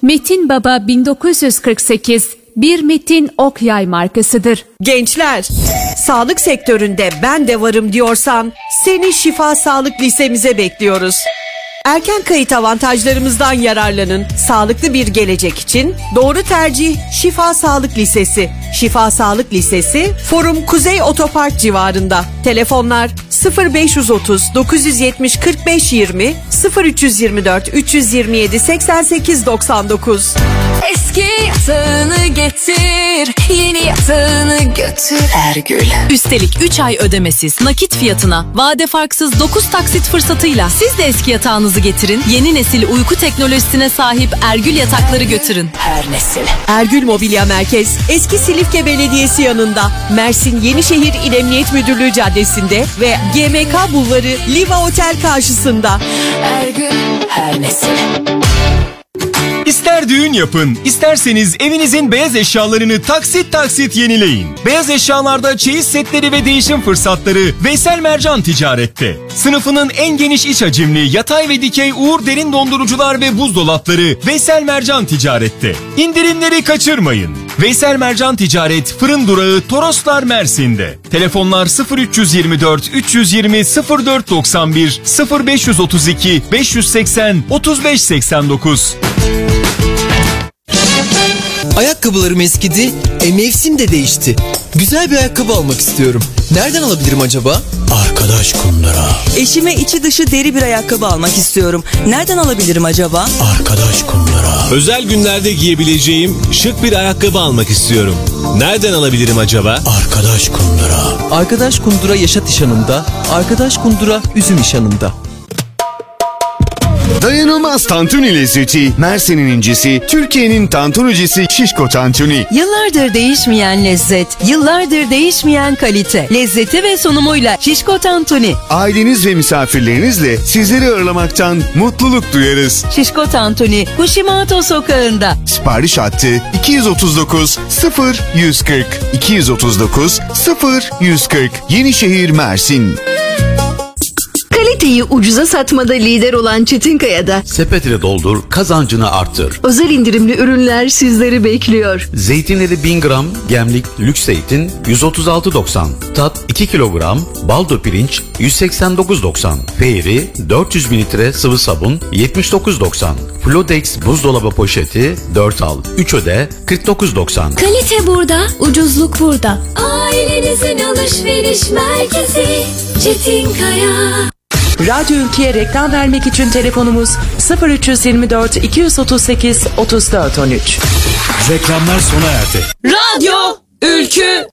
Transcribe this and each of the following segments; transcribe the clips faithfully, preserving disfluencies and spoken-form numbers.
Metin Baba bin dokuz yüz kırk sekiz bir Metin ok yay markasıdır. Gençler, sağlık sektöründe ben de varım diyorsan seni Şifa Sağlık Lisemize bekliyoruz. Erken kayıt avantajlarımızdan yararlanın. Sağlıklı bir gelecek için doğru tercih Şifa Sağlık Lisesi. Şifa Sağlık Lisesi, Forum Kuzey Otopark civarında. Telefonlar sıfır beş otuz dokuz yetmiş kırk beş yirmi, sıfır üç yirmi dört üç yirmi yedi seksen sekiz doksan dokuz. Eski yatağını getir, yeni yatağını götür Ergül. Üstelik üç ay ödemesiz, nakit fiyatına, vade farksız dokuz taksit fırsatıyla siz de eski yatağınızı getirin. Yeni nesil uyku teknolojisine sahip Ergül yatakları götürün. Her nesil. Ergül Mobilya Merkez, Eski Silifke Belediyesi yanında, Mersin Yenişehir İl Emniyet Müdürlüğü Caddesi'nde ve G M K Bulvarı Liva Otel karşısında. Ergül, her nesil. İster düğün yapın, isterseniz evinizin beyaz eşyalarını taksit taksit yenileyin. Beyaz eşyalarda çeyiz setleri ve değişim fırsatları Veysel Mercan Ticaret'te. Sınıfının en geniş iç hacimli yatay ve dikey Uğur derin dondurucular ve buzdolapları Veysel Mercan Ticaret'te. İndirimleri kaçırmayın. Veysel Mercan Ticaret fırın durağı Toroslar Mersin'de. Telefonlar sıfır üç yirmi dört üç yirmi sıfır dört doksan bir, sıfır beş otuz iki beş seksen otuz beş seksen dokuz. Ayakkabılarım eskidi, e mevsim de değişti. Güzel bir ayakkabı almak istiyorum. Nereden alabilirim acaba? Arkadaş Kundura. Eşime içi dışı deri bir ayakkabı almak istiyorum. Nereden alabilirim acaba? Arkadaş Kundura. Özel günlerde giyebileceğim şık bir ayakkabı almak istiyorum. Nereden alabilirim acaba? Arkadaş Kundura. Arkadaş Kundura Yaşat İşhanı'nda, Arkadaş Kundura Üzüm İşhanı'nda. Dayanılmaz tantuni lezzeti, Mersin'in incisi, Türkiye'nin tantunicisi Şişko Tantuni. Yıllardır değişmeyen lezzet, yıllardır değişmeyen kalite, lezzeti ve sunumuyla Şişko Tantuni. Aileniz ve misafirlerinizle sizleri ağırlamaktan mutluluk duyarız. Şişko Tantuni, Kushimato sokağında. Sipariş hattı iki yüz otuz dokuz sıfır yüz kırk, iki yüz otuz dokuz sıfır yüz kırk, Yenişehir, Mersin. Kaliteyi ucuza satmada lider olan Çetinkaya'da sepetine doldur, kazancını arttır. Özel indirimli ürünler sizleri bekliyor. Zeytinleri bin gram, gemlik lüks zeytin yüz otuz altı doksan. Tat iki kilogram, baldo pirinç yüz seksen dokuz doksan. Peyri dört yüz mililitre sıvı sabun yetmiş dokuz doksan. Flodex buzdolabı poşeti dört al, üç öde kırk dokuz doksan. Kalite burada, ucuzluk burada. Ailenizin alışveriş merkezi Çetinkaya. Radyo Ülke'ye reklam vermek için telefonumuz sıfır üç yirmi dört iki otuz sekiz otuz dört on üç. Reklamlar sona erdi. Radyo Ülkü.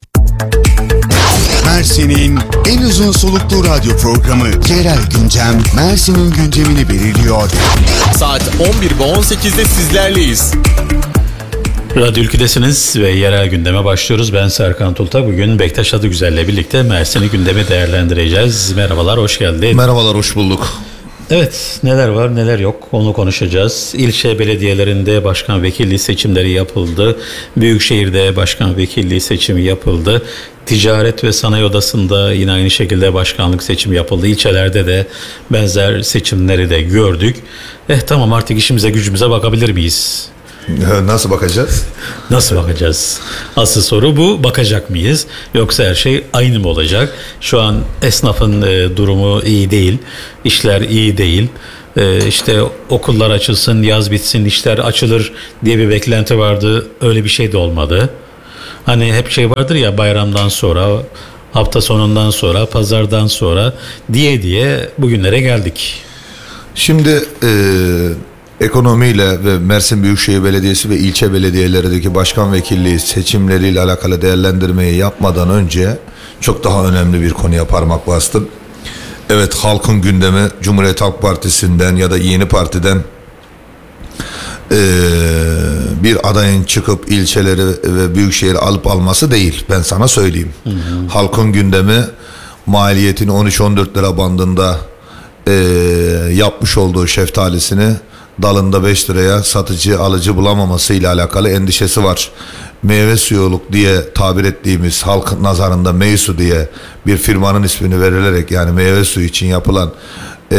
Mersin'in en uzun soluklu radyo programı Yerel Gündem, Mersin'in gündemini belirliyor. Saat on bir ve on sekizde sizlerleyiz. Radyo Ülkü'desiniz ve yerel gündeme başlıyoruz. Ben Serkan Tulta. Bugün Bektaş Adıgüzel'le birlikte Mersin'i gündemi değerlendireceğiz. Merhabalar, hoş geldin. Merhabalar, hoş bulduk. Evet, neler var neler yok onu konuşacağız. İlçe belediyelerinde başkan vekilliği seçimleri yapıldı. Büyükşehir'de başkan vekilliği seçimi yapıldı. Ticaret ve Sanayi Odası'nda yine aynı şekilde başkanlık seçimi yapıldı. İlçelerde de benzer seçimleri de gördük. Eh tamam, artık işimize gücümüze bakabilir miyiz? Nasıl bakacağız? Nasıl bakacağız? Asıl soru bu. Bakacak mıyız? Yoksa her şey aynı mı olacak? Şu an esnafın e, durumu iyi değil. İşler iyi değil. E, işte okullar açılsın, yaz bitsin, işler açılır diye bir beklenti vardı. Öyle bir şey de olmadı. Hani hep şey vardır ya, bayramdan sonra, hafta sonundan sonra, pazardan sonra diye diye bugünlere geldik. Şimdi eee ekonomiyle ve Mersin Büyükşehir Belediyesi ve ilçe belediyelerindeki başkan vekilliği seçimleriyle alakalı değerlendirmeyi yapmadan önce çok daha önemli bir konuya parmak bastım. Evet, halkın gündemi Cumhuriyet Halk Partisi'nden ya da Yeni Parti'den ee, bir adayın çıkıp ilçeleri ve büyükşehir alıp alması değil. Ben sana söyleyeyim. Hı hı. Halkın gündemi maliyetin on üç on dört lira bandında ee, yapmış olduğu şeftalisini dalında beş liraya satıcı alıcı bulamaması ile alakalı endişesi var. Meyve suyoluk diye tabir ettiğimiz, halk nazarında Meysu diye bir firmanın ismini verilerek, yani meyve suyu için yapılan e,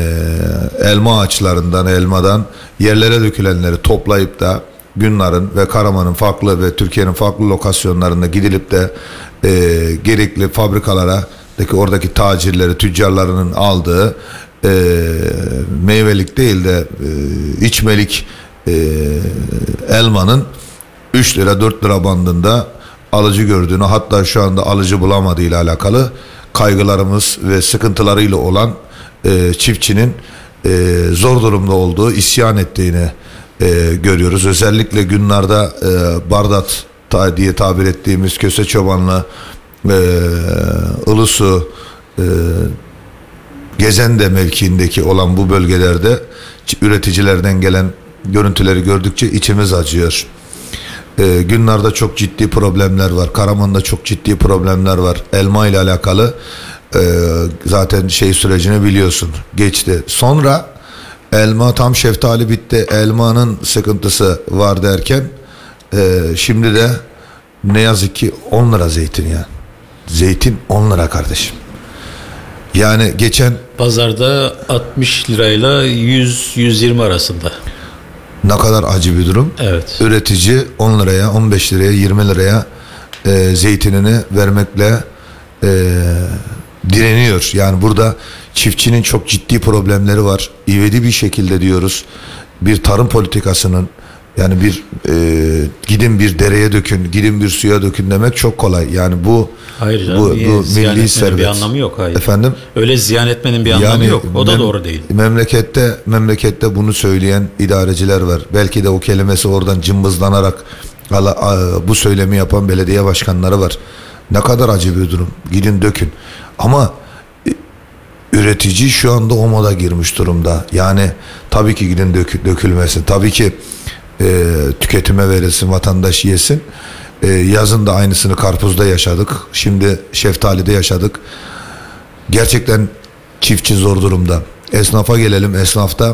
elma ağaçlarından, elmadan yerlere dökülenleri toplayıp da Günlar'ın ve Karaman'ın farklı ve Türkiye'nin farklı lokasyonlarında gidilip de e, gerekli fabrikalara oradaki tacirleri, tüccarlarının aldığı e, meyvelik değil de e, içmelik e, elmanın üç lira dört lira bandında alıcı gördüğünü, hatta şu anda alıcı bulamadığıyla alakalı kaygılarımız ve sıkıntılarıyla olan e, çiftçinin e, zor durumda olduğu, isyan ettiğini e, görüyoruz. Özellikle Günlar'da e, Bardat ta, diye tabir ettiğimiz Köse Çobanlı, e, Ilısu, e, Gezende mevkiindeki olan bu bölgelerde üreticilerden gelen görüntüleri gördükçe içimiz acıyor. E, Günlar'da çok ciddi problemler var. Karaman'da çok ciddi problemler var. Elma ile alakalı e, zaten şey sürecini biliyorsun. Geçti. Sonra elma tam şeftali bitti. Elmanın sıkıntısı var derken e, şimdi de ne yazık ki on lira zeytin ya. Zeytin on lira kardeşim. Yani geçen pazarda altmış lirayla yüz yüz yirmi arasında. Ne kadar acı bir durum. Evet. Üretici on liraya, on beş liraya, yirmi liraya e, zeytinini vermekle e, direniyor. Yani burada çiftçinin çok ciddi problemleri var. İvedi bir şekilde diyoruz bir tarım politikasının, yani bir e, gidin bir dereye dökün, gidin bir suya dökün demek çok kolay. Yani bu hayır canım, bu, bu milli servet. Bir anlamı yok. Hayır. Efendim? Öyle ziyan etmenin bir anlamı yani yok. O da mem- doğru değil. Memlekette memlekette bunu söyleyen idareciler var. Belki de o kelimesi oradan cımbızlanarak ala, a, bu söylemi yapan belediye başkanları var. Ne kadar acı bir durum. Gidin dökün. Ama e, üretici şu anda o moda girmiş durumda. Yani tabii ki gidin dök, dökülmesin. Tabii ki e, tüketime verilsin, vatandaş yesin. E, yazın da aynısını karpuzda yaşadık. Şimdi şeftalide yaşadık. Gerçekten çiftçi zor durumda. Esnafa gelelim. Esnafta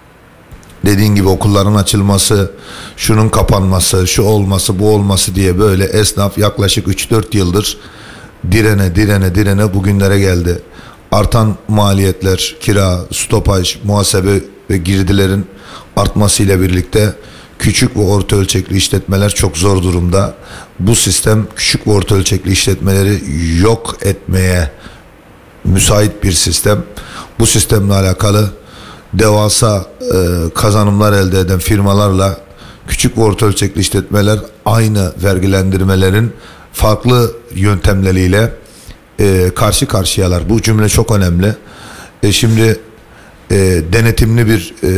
dediğin gibi okulların açılması, şunun kapanması, şu olması, bu olması diye böyle esnaf yaklaşık üç dört yıldır direne direne direne bugünlere geldi. Artan maliyetler, kira, stopaj, muhasebe ve girdilerin artmasıyla birlikte küçük ve orta ölçekli işletmeler çok zor durumda. Bu sistem küçük ve orta ölçekli işletmeleri yok etmeye müsait bir sistem. Bu sistemle alakalı devasa e, kazanımlar elde eden firmalarla küçük ve orta ölçekli işletmeler aynı vergilendirmelerin farklı yöntemleriyle e, karşı karşıyalar. Bu cümle çok önemli. E, şimdi e, denetimli bir e,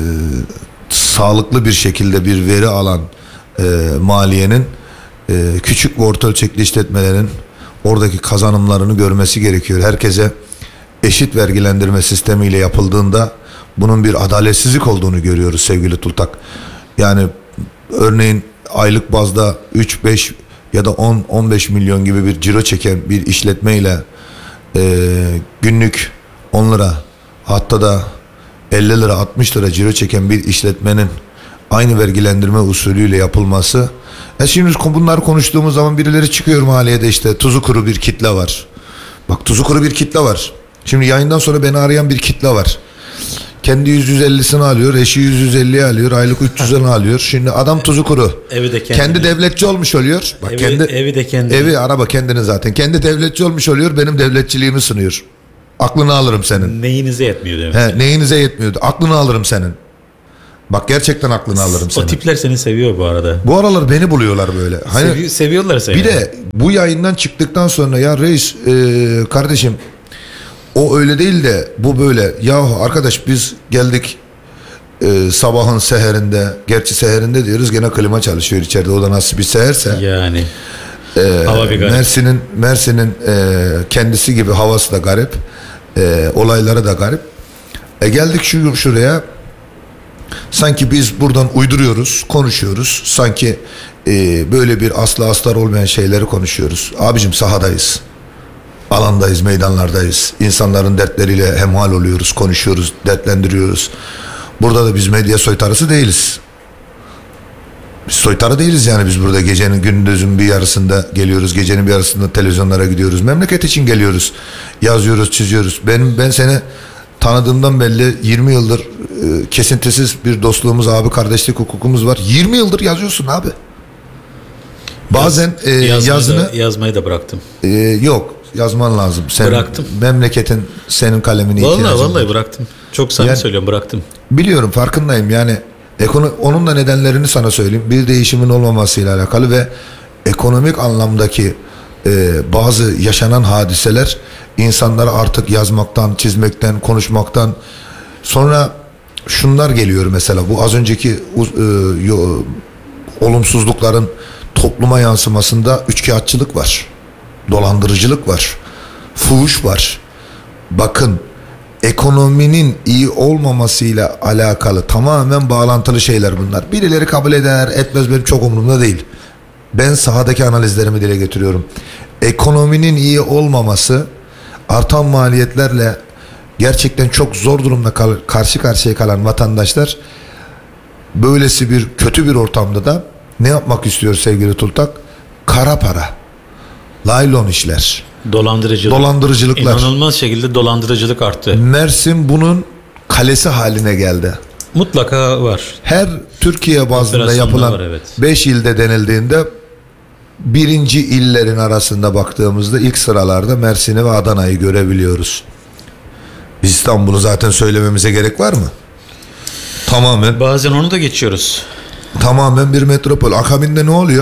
sağlıklı bir şekilde bir veri alan e, maliyenin e, küçük ve orta ölçekli işletmelerin oradaki kazanımlarını görmesi gerekiyor. Herkese eşit vergilendirme sistemiyle yapıldığında bunun bir adaletsizlik olduğunu görüyoruz sevgili Tultak. Yani örneğin aylık bazda üç beş ya da on on beş milyon gibi bir ciro çeken bir işletmeyle e, günlük on lira, hatta da elli lira altmış lira ciro çeken bir işletmenin aynı vergilendirme usulüyle yapılması. E şimdi bunlar konuştuğumuz zaman birileri çıkıyor mahallede, işte tuzu kuru bir kitle var. Bak, tuzu kuru bir kitle var. Şimdi yayından sonra beni arayan bir kitle var. Kendi yüz yüz ellisini alıyor, eşi yüz yüz elliye alıyor, aylık üç yüzünü alıyor. Şimdi adam tuzu kuru. Evi de kendi devletçi olmuş oluyor. Bak, evi, kendi evi de kendi. Evi araba kendini zaten. Kendi devletçi olmuş oluyor, benim devletçiliğimi sunuyor. Aklını alırım senin. Neyinize yetmiyor demek. He, neyinize yetmiyordu. Aklını alırım senin. Bak, gerçekten aklını alırım senin. O tipler seni seviyor bu arada. Bu aralar beni buluyorlar böyle. Hani, Sevi- seviyorlar seni. Bir de bu yayından çıktıktan sonra ya reis e, kardeşim o öyle değil de bu böyle. Ya arkadaş biz geldik e, sabahın seherinde, gerçi seherinde diyoruz, gene klima çalışıyor içeride. O da nasıl bir seherse. Yani. E, Hava bir garip. Mersin'in Mersin'in e, kendisi gibi havası da garip. E, olayları da garip. E, geldik şu şuraya. Sanki biz buradan uyduruyoruz, konuşuyoruz. Sanki e, böyle bir aslı astar olmayan şeyleri konuşuyoruz. Abicim sahadayız. Alandayız, meydanlardayız. İnsanların dertleriyle hemhal oluyoruz, konuşuyoruz, dertlendiriyoruz. Burada da biz medya soytarısı değiliz. Biz soytarı değiliz yani. Biz burada gecenin, gündüzün bir yarısında geliyoruz, gecenin bir yarısında televizyonlara gidiyoruz. Memleket için geliyoruz. Yazıyoruz, çiziyoruz. Benim ben seni tanıdığımdan belli yirmi yıldır e, kesintisiz bir dostluğumuz, abi kardeşlik hukukumuz var. yirmi yıldır yazıyorsun abi. Bazen e, yazmayı yazını da, yazmayı da bıraktım. E, yok, yazman lazım. Sen, bıraktım. Memleketin senin kalemine ihtiyacı var. Vallahi vallahi bıraktım. Çok samimi yani, söylüyorum, bıraktım. Biliyorum, farkındayım. Yani ekono- onun da nedenlerini sana söyleyeyim. Bir değişimin olmamasıyla alakalı ve ekonomik anlamdaki e, bazı yaşanan hadiseler insanları artık yazmaktan, çizmekten, konuşmaktan, sonra şunlar geliyor mesela, bu az önceki e, yo, olumsuzlukların topluma yansımasında üçkağıtçılık var, dolandırıcılık var, fuhuş var. Bakın, ekonominin iyi olmamasıyla alakalı tamamen bağlantılı şeyler bunlar. Birileri kabul eder etmez, benim çok umurumda değil. Ben sahadaki analizlerimi dile getiriyorum. Ekonominin iyi olmaması, artan maliyetlerle gerçekten çok zor durumda kal- karşı karşıya kalan vatandaşlar böylesi bir kötü bir ortamda da ne yapmak istiyor sevgili Tultak? Kara para, laylon işler, Dolandırıcılık. dolandırıcılıklar. İnanılmaz şekilde dolandırıcılık arttı. Mersin bunun kalesi haline geldi. Mutlaka var. Her Türkiye bazında yapılan var, evet. beş ilde denildiğinde birinci illerin arasında baktığımızda ilk sıralarda Mersin'i ve Adana'yı görebiliyoruz. İstanbul'u zaten söylememize gerek var mı? Tamamen. Bazen onu da geçiyoruz. Tamamen bir metropol. Akabinde ne oluyor?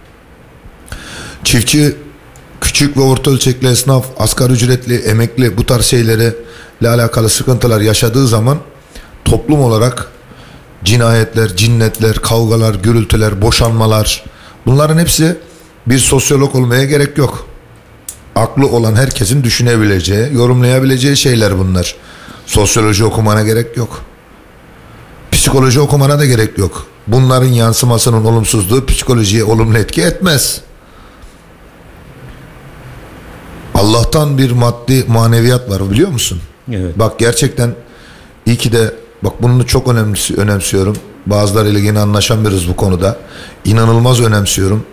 Çiftçi, küçük ve orta ölçekli esnaf, asgari ücretli, emekli, bu tarz şeylerle alakalı sıkıntılar yaşadığı zaman toplum olarak cinayetler, cinnetler, kavgalar, gürültüler, boşanmalar, bunların hepsi, bir sosyolog olmaya gerek yok. Aklı olan herkesin düşünebileceği, yorumlayabileceği şeyler bunlar. Sosyoloji okumana gerek yok. Psikoloji okumana da gerek yok. Bunların yansımasının olumsuzluğu psikolojiye olumlu etki etmez. Allah'tan bir maddi maneviyat var, biliyor musun? Evet. Bak gerçekten iyi ki de, bak bunu çok önemsi, önemsiyorum. Bazılarıyla yine anlaşamıyoruz bu konuda. İnanılmaz önemsiyorum.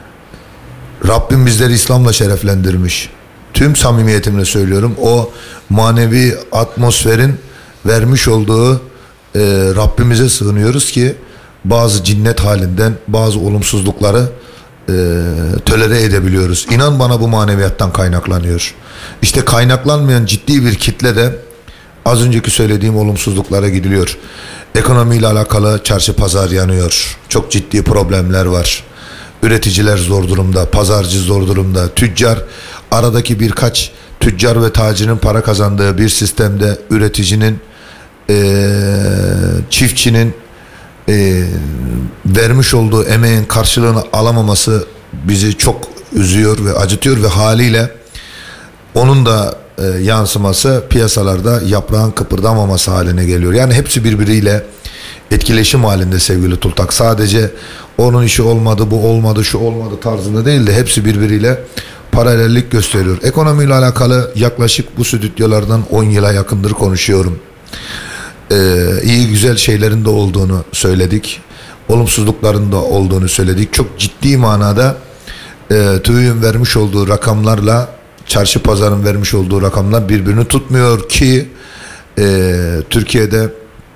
Rabbim bizleri İslam'la şereflendirmiş. Tüm samimiyetimle söylüyorum. O manevi atmosferin vermiş olduğu e, Rabbimize sığınıyoruz ki bazı cinnet halinden bazı olumsuzlukları e, tolere edebiliyoruz. İnan bana, bu maneviyattan kaynaklanıyor. İşte kaynaklanmayan ciddi bir kitle de az önceki söylediğim olumsuzluklara gidiliyor. Ekonomiyle alakalı çarşı pazar yanıyor. Çok ciddi problemler var. Üreticiler zor durumda, pazarcı zor durumda, tüccar, aradaki birkaç tüccar ve tacirinin para kazandığı bir sistemde üreticinin, ee, çiftçinin ee, vermiş olduğu emeğin karşılığını alamaması bizi çok üzüyor ve acıtıyor ve haliyle onun da e, yansıması piyasalarda yaprağın kıpırdamaması haline geliyor. Yani hepsi birbiriyle etkileşim halinde sevgili Tultak. Sadece onun işi olmadı, bu olmadı, şu olmadı tarzında değil de hepsi birbiriyle paralellik gösteriyor. Ekonomiyle alakalı yaklaşık bu stüdyolardan on yıla yakındır konuşuyorum. Ee, iyi güzel şeylerin de olduğunu söyledik. Olumsuzlukların da olduğunu söyledik. Çok ciddi manada e, TÜİK'in vermiş olduğu rakamlarla çarşı pazarın vermiş olduğu rakamlar birbirini tutmuyor ki e, Türkiye'de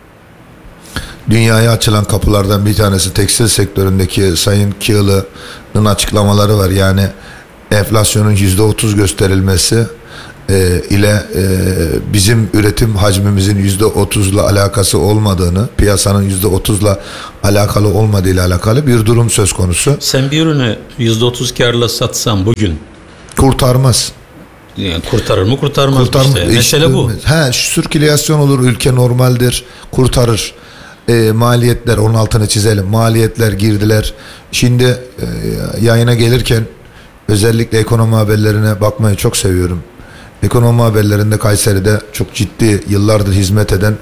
dünyaya açılan kapılardan bir tanesi tekstil sektöründeki Sayın Kiyılı'nın açıklamaları var. Yani enflasyonun yüzde otuz gösterilmesi e, ile e, bizim üretim hacmimizin yüzde otuzla alakası olmadığını, piyasanın yüzde otuzla alakalı olmadığıyla alakalı bir durum söz konusu. Sen bir ürünü yüzde otuz karla satsan bugün kurtarmaz. Yani kurtarır mı kurtarmaz Kurtarma, işte. Mesele işte, bu. He, sirkülasyon olur, ülke normaldir, kurtarır. E, maliyetler, onun altını çizelim. Maliyetler, girdiler. Şimdi e, yayına gelirken özellikle ekonomi haberlerine bakmayı çok seviyorum. Ekonomi haberlerinde Kayseri'de çok ciddi yıllardır hizmet eden,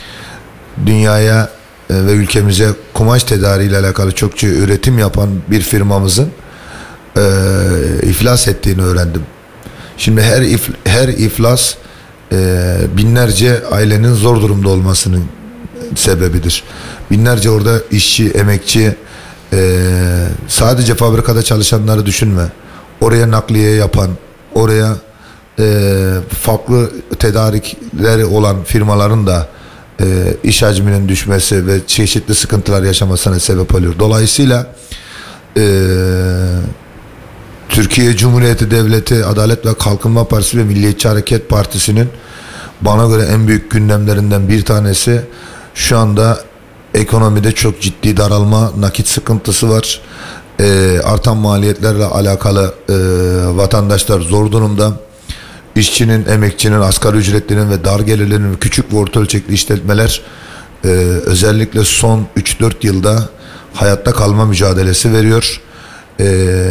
dünyaya e, ve ülkemize kumaş tedariğiyle alakalı çokça üretim yapan bir firmamızın e, iflas ettiğini öğrendim. Şimdi her if, her iflas e, binlerce ailenin zor durumda olmasının sebebidir. Binlerce orada işçi, emekçi, e, sadece fabrikada çalışanları düşünme. Oraya nakliye yapan, oraya e, farklı tedarikleri olan firmaların da e, iş hacminin düşmesi ve çeşitli sıkıntılar yaşamasına sebep oluyor. Dolayısıyla e, Türkiye Cumhuriyeti Devleti Adalet ve Kalkınma Partisi ve Milliyetçi Hareket Partisi'nin bana göre en büyük gündemlerinden bir tanesi şu anda ekonomide çok ciddi daralma, nakit sıkıntısı var. E, artan maliyetlerle alakalı e, vatandaşlar zor durumda. İşçinin, emekçinin, asgari ücretlinin ve dar gelirlerin küçük ve orta ölçekli işletmeler e, özellikle son üç dört yılda hayatta kalma mücadelesi veriyor. E,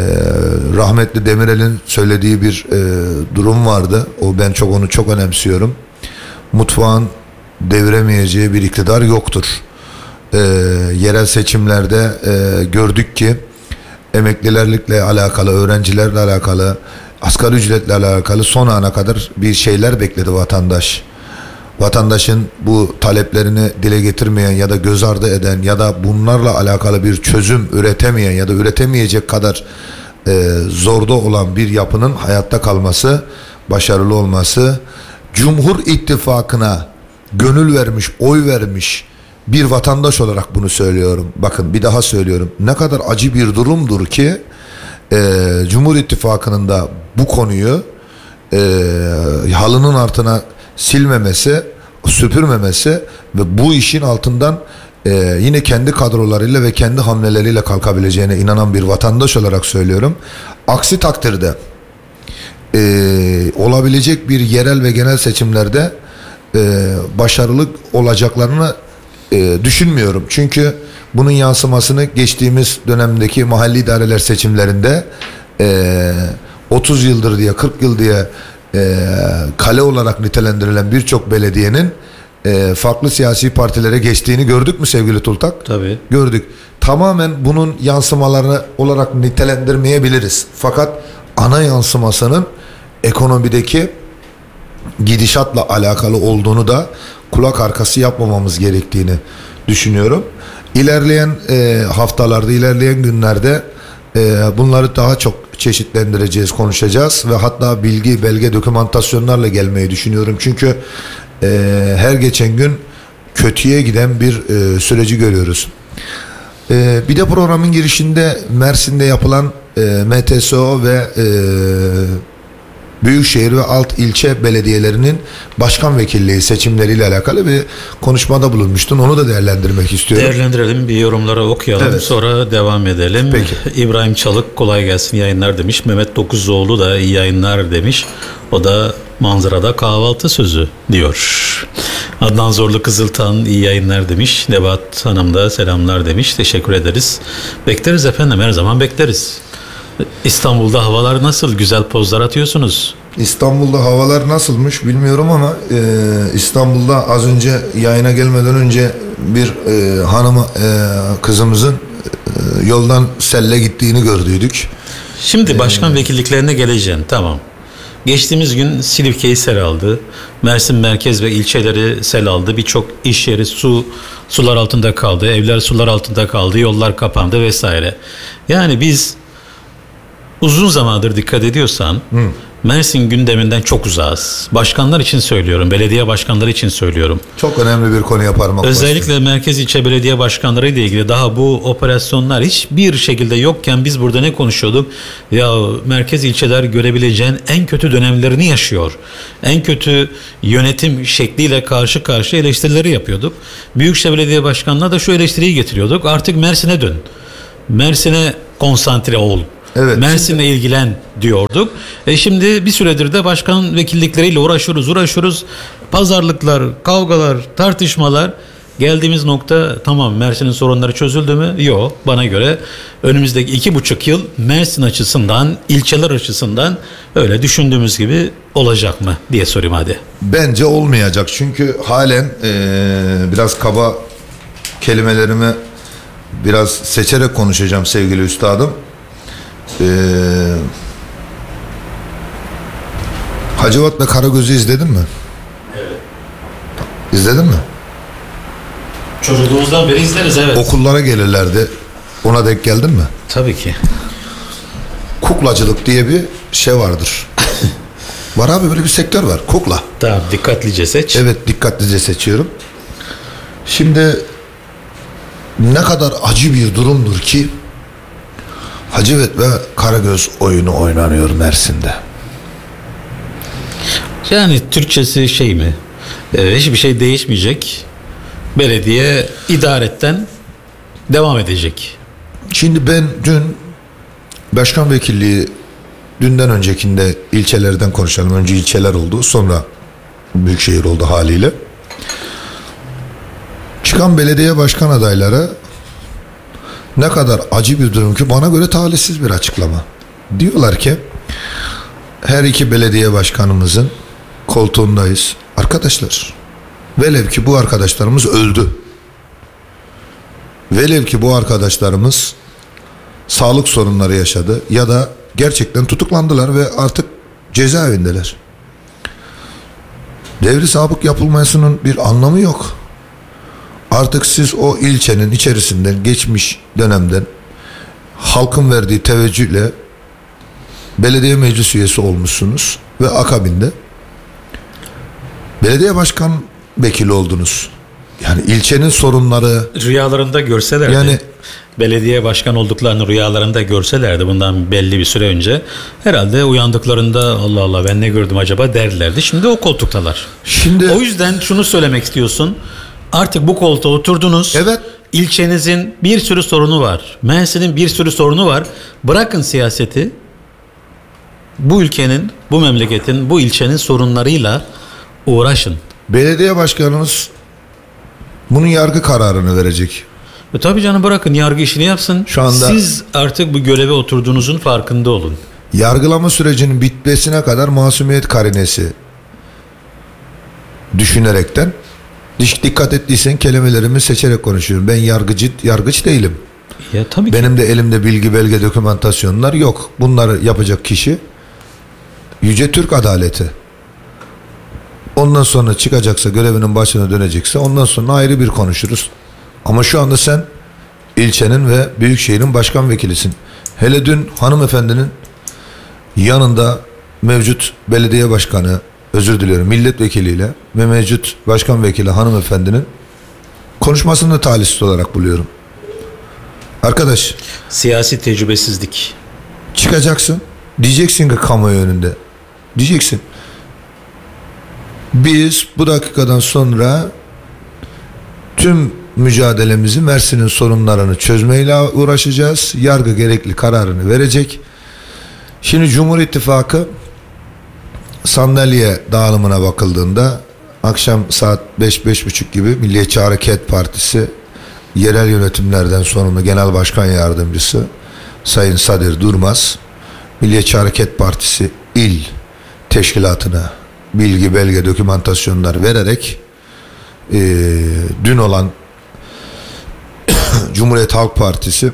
rahmetli Demirel'in söylediği bir e, durum vardı. O ben çok onu çok önemsiyorum. Mutfağın deviremeyeceği bir iktidar yoktur. E, yerel seçimlerde e, gördük ki emeklilerle alakalı, öğrencilerle alakalı, asgari ücretle alakalı son ana kadar bir şeyler bekledi vatandaş. Vatandaşın bu taleplerini dile getirmeyen ya da göz ardı eden ya da bunlarla alakalı bir çözüm üretemeyen ya da üretemeyecek kadar e, zorda olan bir yapının hayatta kalması, başarılı olması, Cumhur İttifakı'na gönül vermiş, oy vermiş bir vatandaş olarak bunu söylüyorum. Bakın bir daha söylüyorum. Ne kadar acı bir durumdur ki e, Cumhur İttifakı'nın da bu konuyu e, halının altına silmemesi, süpürmemesi ve bu işin altından e, yine kendi kadrolarıyla ve kendi hamleleriyle kalkabileceğine inanan bir vatandaş olarak söylüyorum. Aksi takdirde e, olabilecek bir yerel ve genel seçimlerde e, başarılı olacaklarını e, düşünmüyorum. Çünkü bunun yansımasını geçtiğimiz dönemdeki mahalli idareler seçimlerinde e, otuz yıldır diye, kırk yıl diye e, kale olarak nitelendirilen birçok belediyenin e, farklı siyasi partilere geçtiğini gördük mü sevgili Tultak? Tabii. Gördük. Tamamen bunun yansımalarını olarak nitelendirmeyebiliriz. Fakat ana yansımasının ekonomideki gidişatla alakalı olduğunu da kulak arkası yapmamamız gerektiğini düşünüyorum. İlerleyen e, haftalarda, ilerleyen günlerde e, bunları daha çok çeşitlendireceğiz, konuşacağız ve hatta bilgi, belge, dokümantasyonlarla gelmeyi düşünüyorum. Çünkü e, her geçen gün kötüye giden bir e, süreci görüyoruz. E, bir de programın girişinde Mersin'de yapılan e, M T S O ve e, Büyükşehir ve alt ilçe belediyelerinin başkan vekilliği seçimleriyle alakalı bir konuşmada bulunmuştun. Onu da değerlendirmek istiyorum. Değerlendirelim, bir yorumları okuyalım, evet. Sonra devam edelim. Peki. İbrahim Çalık kolay gelsin yayınlar demiş. Mehmet Dokuzoğlu da iyi yayınlar demiş. O da manzarada kahvaltı sözü diyor. Adnan Zorlu Kızıltan iyi yayınlar demiş. Nebat Hanım da selamlar demiş. Teşekkür ederiz. Bekleriz efendim, her zaman bekleriz. İstanbul'da havalar nasıl? Güzel pozlar atıyorsunuz. İstanbul'da havalar nasılmış bilmiyorum ama e, İstanbul'da az önce yayına gelmeden önce bir e, hanımı e, kızımızın e, yoldan selle gittiğini gördüydük. Şimdi başkan ee, vekilliklerine geleceğim. Tamam. Geçtiğimiz gün Silifke'yi sel aldı. Mersin merkez ve ilçeleri sel aldı. Birçok iş yeri su sular altında kaldı. Evler sular altında kaldı. Yollar kapandı vesaire. Yani biz uzun zamandır dikkat ediyorsan Hı. Mersin gündeminden çok uzağız. Başkanlar için söylüyorum, belediye başkanları için söylüyorum. Çok önemli bir konuya parmak bastın. Özellikle merkez ilçe belediye başkanları ile ilgili daha bu operasyonlar hiçbir şekilde yokken biz burada ne konuşuyorduk? Ya merkez ilçeler görebileceğin en kötü dönemlerini yaşıyor. En kötü yönetim şekliyle karşı karşıya eleştirileri yapıyorduk. Büyükşehir belediye başkanına da şu eleştiriyi getiriyorduk. Artık Mersin'e dön. Mersin'e konsantre ol. Evet, Mersin'le şimdi ilgilen diyorduk. E şimdi bir süredir de başkan vekillikleriyle uğraşıyoruz, uğraşıyoruz. Pazarlıklar, kavgalar, tartışmalar. Geldiğimiz nokta tamam, Mersin'in sorunları çözüldü mü? Yok. Bana göre önümüzdeki iki buçuk yıl Mersin açısından, ilçeler açısından öyle düşündüğümüz gibi olacak mı diye sorayım hadi. Bence olmayacak. Çünkü halen ee, biraz kaba kelimelerimi biraz seçerek konuşacağım sevgili üstadım. Ee, Hacivat ve Karagöz'ü izledin mi? Evet. İzledin mi? Çocukluğumuzdan beri izleriz, evet. Okullara gelirlerdi. Ona denk geldin mi? Tabii ki. Kuklacılık diye bir şey vardır. Var abi, böyle bir sektör var. Kukla. Tamam, dikkatlice seç. Evet, dikkatlice seçiyorum. Şimdi ne kadar acı bir durumdur ki Hacivat ve Karagöz oyunu oynanıyor Mersin'de. Yani Türkçesi şey mi? Ee, hiçbir şey değişmeyecek. Belediye idaretten devam edecek. Şimdi ben dün başkan vekilliği, dünden öncekinde ilçelerden konuşalım. Önce ilçeler oldu, sonra büyükşehir oldu haliyle. Çıkan belediye başkan adayları ne kadar acı bir durum ki, bana göre talihsiz bir açıklama. Diyorlar ki her iki belediye başkanımızın koltuğundayız. Arkadaşlar, velev ki bu arkadaşlarımız öldü. Velev ki bu arkadaşlarımız sağlık sorunları yaşadı ya da gerçekten tutuklandılar ve artık cezaevindeler. Devri sabık yapılmasının bir anlamı yok. Artık siz o ilçenin içerisinden, geçmiş dönemden halkın verdiği teveccühle belediye meclis üyesi olmuşsunuz ve akabinde belediye başkan vekili oldunuz. Yani ilçenin sorunları rüyalarında görselerdi. Yani belediye başkan olduklarını rüyalarında görselerdi bundan belli bir süre önce, herhalde uyandıklarında Allah Allah ben ne gördüm acaba derlerdi. Şimdi o koltuktalar. Şimdi o yüzden şunu söylemek istiyorsun. Artık bu koltuğa oturdunuz. Evet. İlçenizin bir sürü sorunu var. Mersin'in bir sürü sorunu var. Bırakın siyaseti. Bu ülkenin, bu memleketin, bu ilçenin sorunlarıyla uğraşın. Belediye başkanımız bunun yargı kararını verecek. E tabii canım, bırakın yargı işini yapsın. Şu anda siz artık bu göreve oturduğunuzun farkında olun. Yargılama sürecinin bitmesine kadar masumiyet karinesi düşünerekten, dikkat ettiysen kelimelerimi seçerek konuşuyorum. Ben yargıcı, yargıç değilim. Ya tabii ki. Benim de elimde bilgi, belge, dokümantasyonlar yok. Bunları yapacak kişi Yüce Türk Adaleti. Ondan sonra çıkacaksa, görevinin başına dönecekse, ondan sonra ayrı bir konuşuruz. Ama şu anda sen ilçenin ve büyükşehirin başkan vekilisin. Hele dün hanımefendinin yanında mevcut belediye başkanı, özür diliyorum, milletvekiliyle ve mevcut başkan vekili hanımefendinin konuşmasını da talihsiz olarak buluyorum. Arkadaş, siyasi tecrübesizlik. Çıkacaksın, diyeceksin ki kamuoyu önünde, diyeceksin biz bu dakikadan sonra tüm mücadelemizi Mersin'in sorunlarını çözmeyle uğraşacağız. Yargı gerekli kararını verecek. Şimdi Cumhur İttifakı sandalye dağılımına bakıldığında akşam saat beş beş buçuk gibi Milliyetçi Hareket Partisi yerel yönetimlerden sorumlu Genel Başkan Yardımcısı Sayın Sadir Durmaz, Milliyetçi Hareket Partisi il teşkilatına bilgi, belge, dokümantasyonlar vererek e, dün olan Cumhuriyet Halk Partisi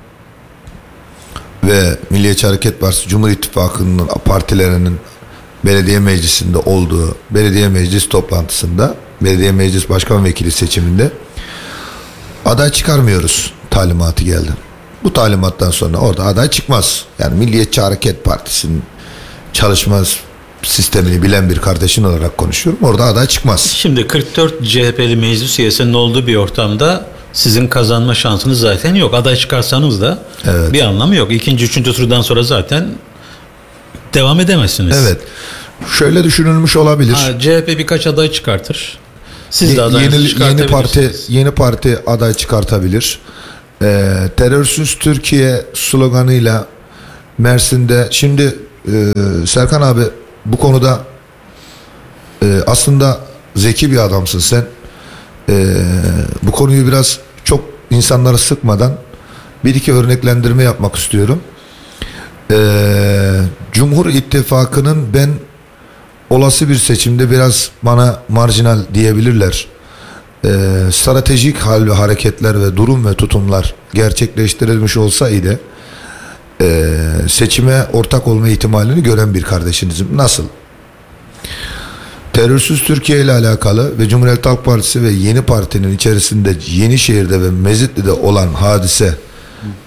ve Milliyetçi Hareket Partisi Cumhur İttifakı'nın partilerinin belediye meclisinde olduğu belediye meclis toplantısında, belediye meclis başkan vekili seçiminde aday çıkarmıyoruz talimatı geldi. Bu talimattan sonra orada aday çıkmaz. Yani Milliyetçi Hareket Partisi'nin çalışma sistemini bilen bir kardeşin olarak konuşuyorum. Orada aday çıkmaz. Şimdi kırk dört C H P'li meclis üyesinin olduğu bir ortamda sizin kazanma şansınız zaten yok. Aday çıkarsanız da evet, bir anlamı yok. İkinci, üçüncü turdan sonra zaten devam edemezsiniz. Evet. Şöyle düşünülmüş olabilir. Ha, C H P birkaç aday çıkartır. Siz de adayınızı yeni, çıkartabilirsiniz. Yeni parti, yeni parti aday çıkartabilir. Ee, terörsüz Türkiye sloganıyla Mersin'de şimdi e, Serkan abi bu konuda e, aslında zeki bir adamsın sen. E, bu konuyu biraz çok insanları sıkmadan bir iki örneklendirme yapmak istiyorum. E, Cumhur İttifakı'nın ben olası bir seçimde biraz bana marjinal diyebilirler. E, stratejik hal ve hareketler ve durum ve tutumlar gerçekleştirilmiş olsaydı e, seçime ortak olma ihtimalini gören bir kardeşinizim. Nasıl? Terörsüz Türkiye ile alakalı ve Cumhuriyet Halk Partisi ve yeni partinin içerisinde Yenişehir'de ve Mezitli'de olan hadise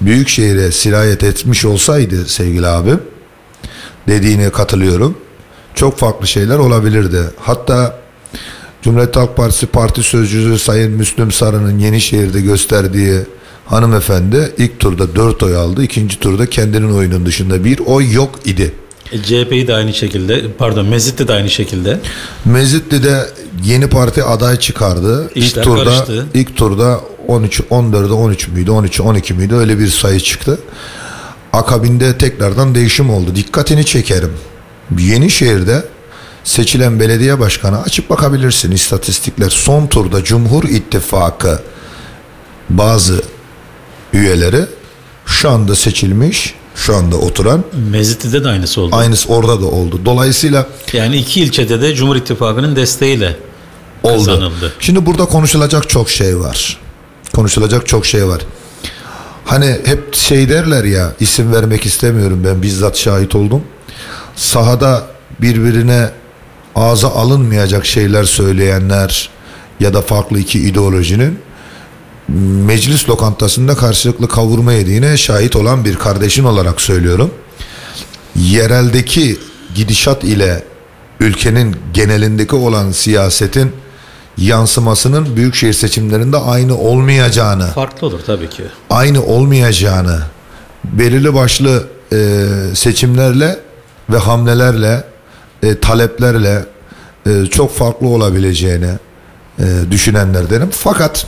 Büyükşehir'e sirayet etmiş olsaydı sevgili abim, dediğine katılıyorum. çok farklı şeyler olabilirdi. Hatta Cumhuriyet Halk Partisi Parti Sözcüsü Sayın Müslüm Sarı'nın Yenişehir'de gösterdiği hanımefendi ilk turda dört oy aldı. İkinci turda kendinin oyunun dışında bir oy yok idi. E, C H P'yi de aynı şekilde, pardon Mezitli de aynı şekilde. Mezitli'de yeni parti aday çıkardı. İşler ilk turda karıştı. ilk turda on üç on dörde on üç müydü? on üç on iki müydü? Öyle bir sayı çıktı. Akabinde tekrardan değişim oldu. Dikkatini çekerim. Yenişehir'de seçilen belediye başkanı, açıp bakabilirsin istatistikler. Son turda Cumhur İttifakı bazı üyeleri şu anda seçilmiş, şu anda oturan. Mezitli'de de aynısı oldu. Aynısı orada da oldu. Dolayısıyla yani iki ilçede de Cumhur İttifakı'nın desteğiyle oldu. Kazanıldı. Şimdi burada konuşulacak çok şey var. Konuşulacak çok şey var. Hani hep şey derler ya, isim vermek istemiyorum, ben bizzat şahit oldum. Sahada birbirine ağza alınmayacak şeyler söyleyenler ya da farklı iki ideolojinin meclis lokantasında karşılıklı kavurma yediğine şahit olan bir kardeşin olarak söylüyorum. Yereldeki gidişat ile ülkenin genelindeki olan siyasetin yansımasının büyükşehir seçimlerinde aynı olmayacağını, farklı olur tabii ki, aynı olmayacağını, belirli başlı e, seçimlerle ve hamlelerle, e, taleplerle e, çok farklı olabileceğini e, düşünenlerdenim. Fakat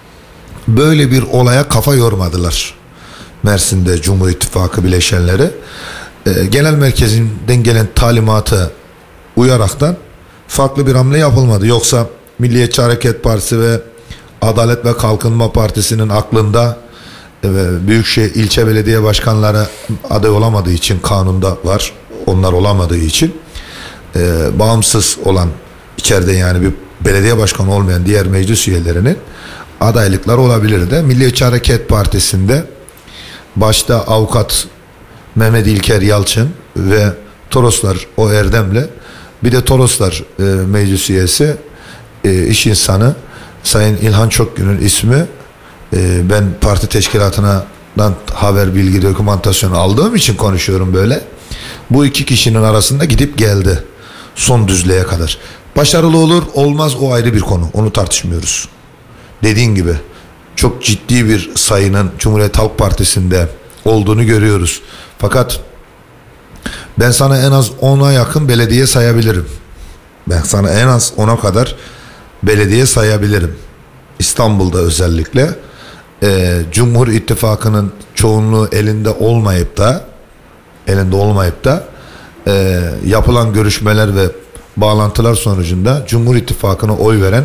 böyle bir olaya kafa yormadılar Mersin'de Cumhur İttifakı bileşenleri. E, genel merkezinden gelen talimatı uyaraktan farklı bir hamle yapılmadı. Yoksa Milliyetçi Hareket Partisi ve Adalet ve Kalkınma Partisi'nin aklında e, büyükşehir ilçe belediye başkanları aday olamadığı için, kanunda var, onlar olamadığı için e, bağımsız olan, içeride yani bir belediye başkanı olmayan diğer meclis üyelerinin adaylıkları olabilirdi. Milliyetçi Hareket Partisi'nde başta avukat Mehmet İlker Yalçın ve Toroslar o Erdem'le, bir de Toroslar e, meclis üyesi, e, iş insanı Sayın İlhan Çokgün'ün ismi, e, ben parti teşkilatından haber, bilgi, dokümantasyon aldığım için konuşuyorum böyle. Bu iki kişinin arasında gidip geldi son düzlüğe kadar. Başarılı olur olmaz o ayrı bir konu, onu tartışmıyoruz. Dediğin gibi çok ciddi bir sayının Cumhuriyet Halk Partisi'nde olduğunu görüyoruz. Fakat ben sana en az ona yakın belediye sayabilirim. Ben sana en az ona kadar belediye sayabilirim. İstanbul'da özellikle e, Cumhur İttifakı'nın çoğunluğu elinde olmayıp da elinde olmayıp da e, yapılan görüşmeler ve bağlantılar sonucunda Cumhur İttifakı'na oy veren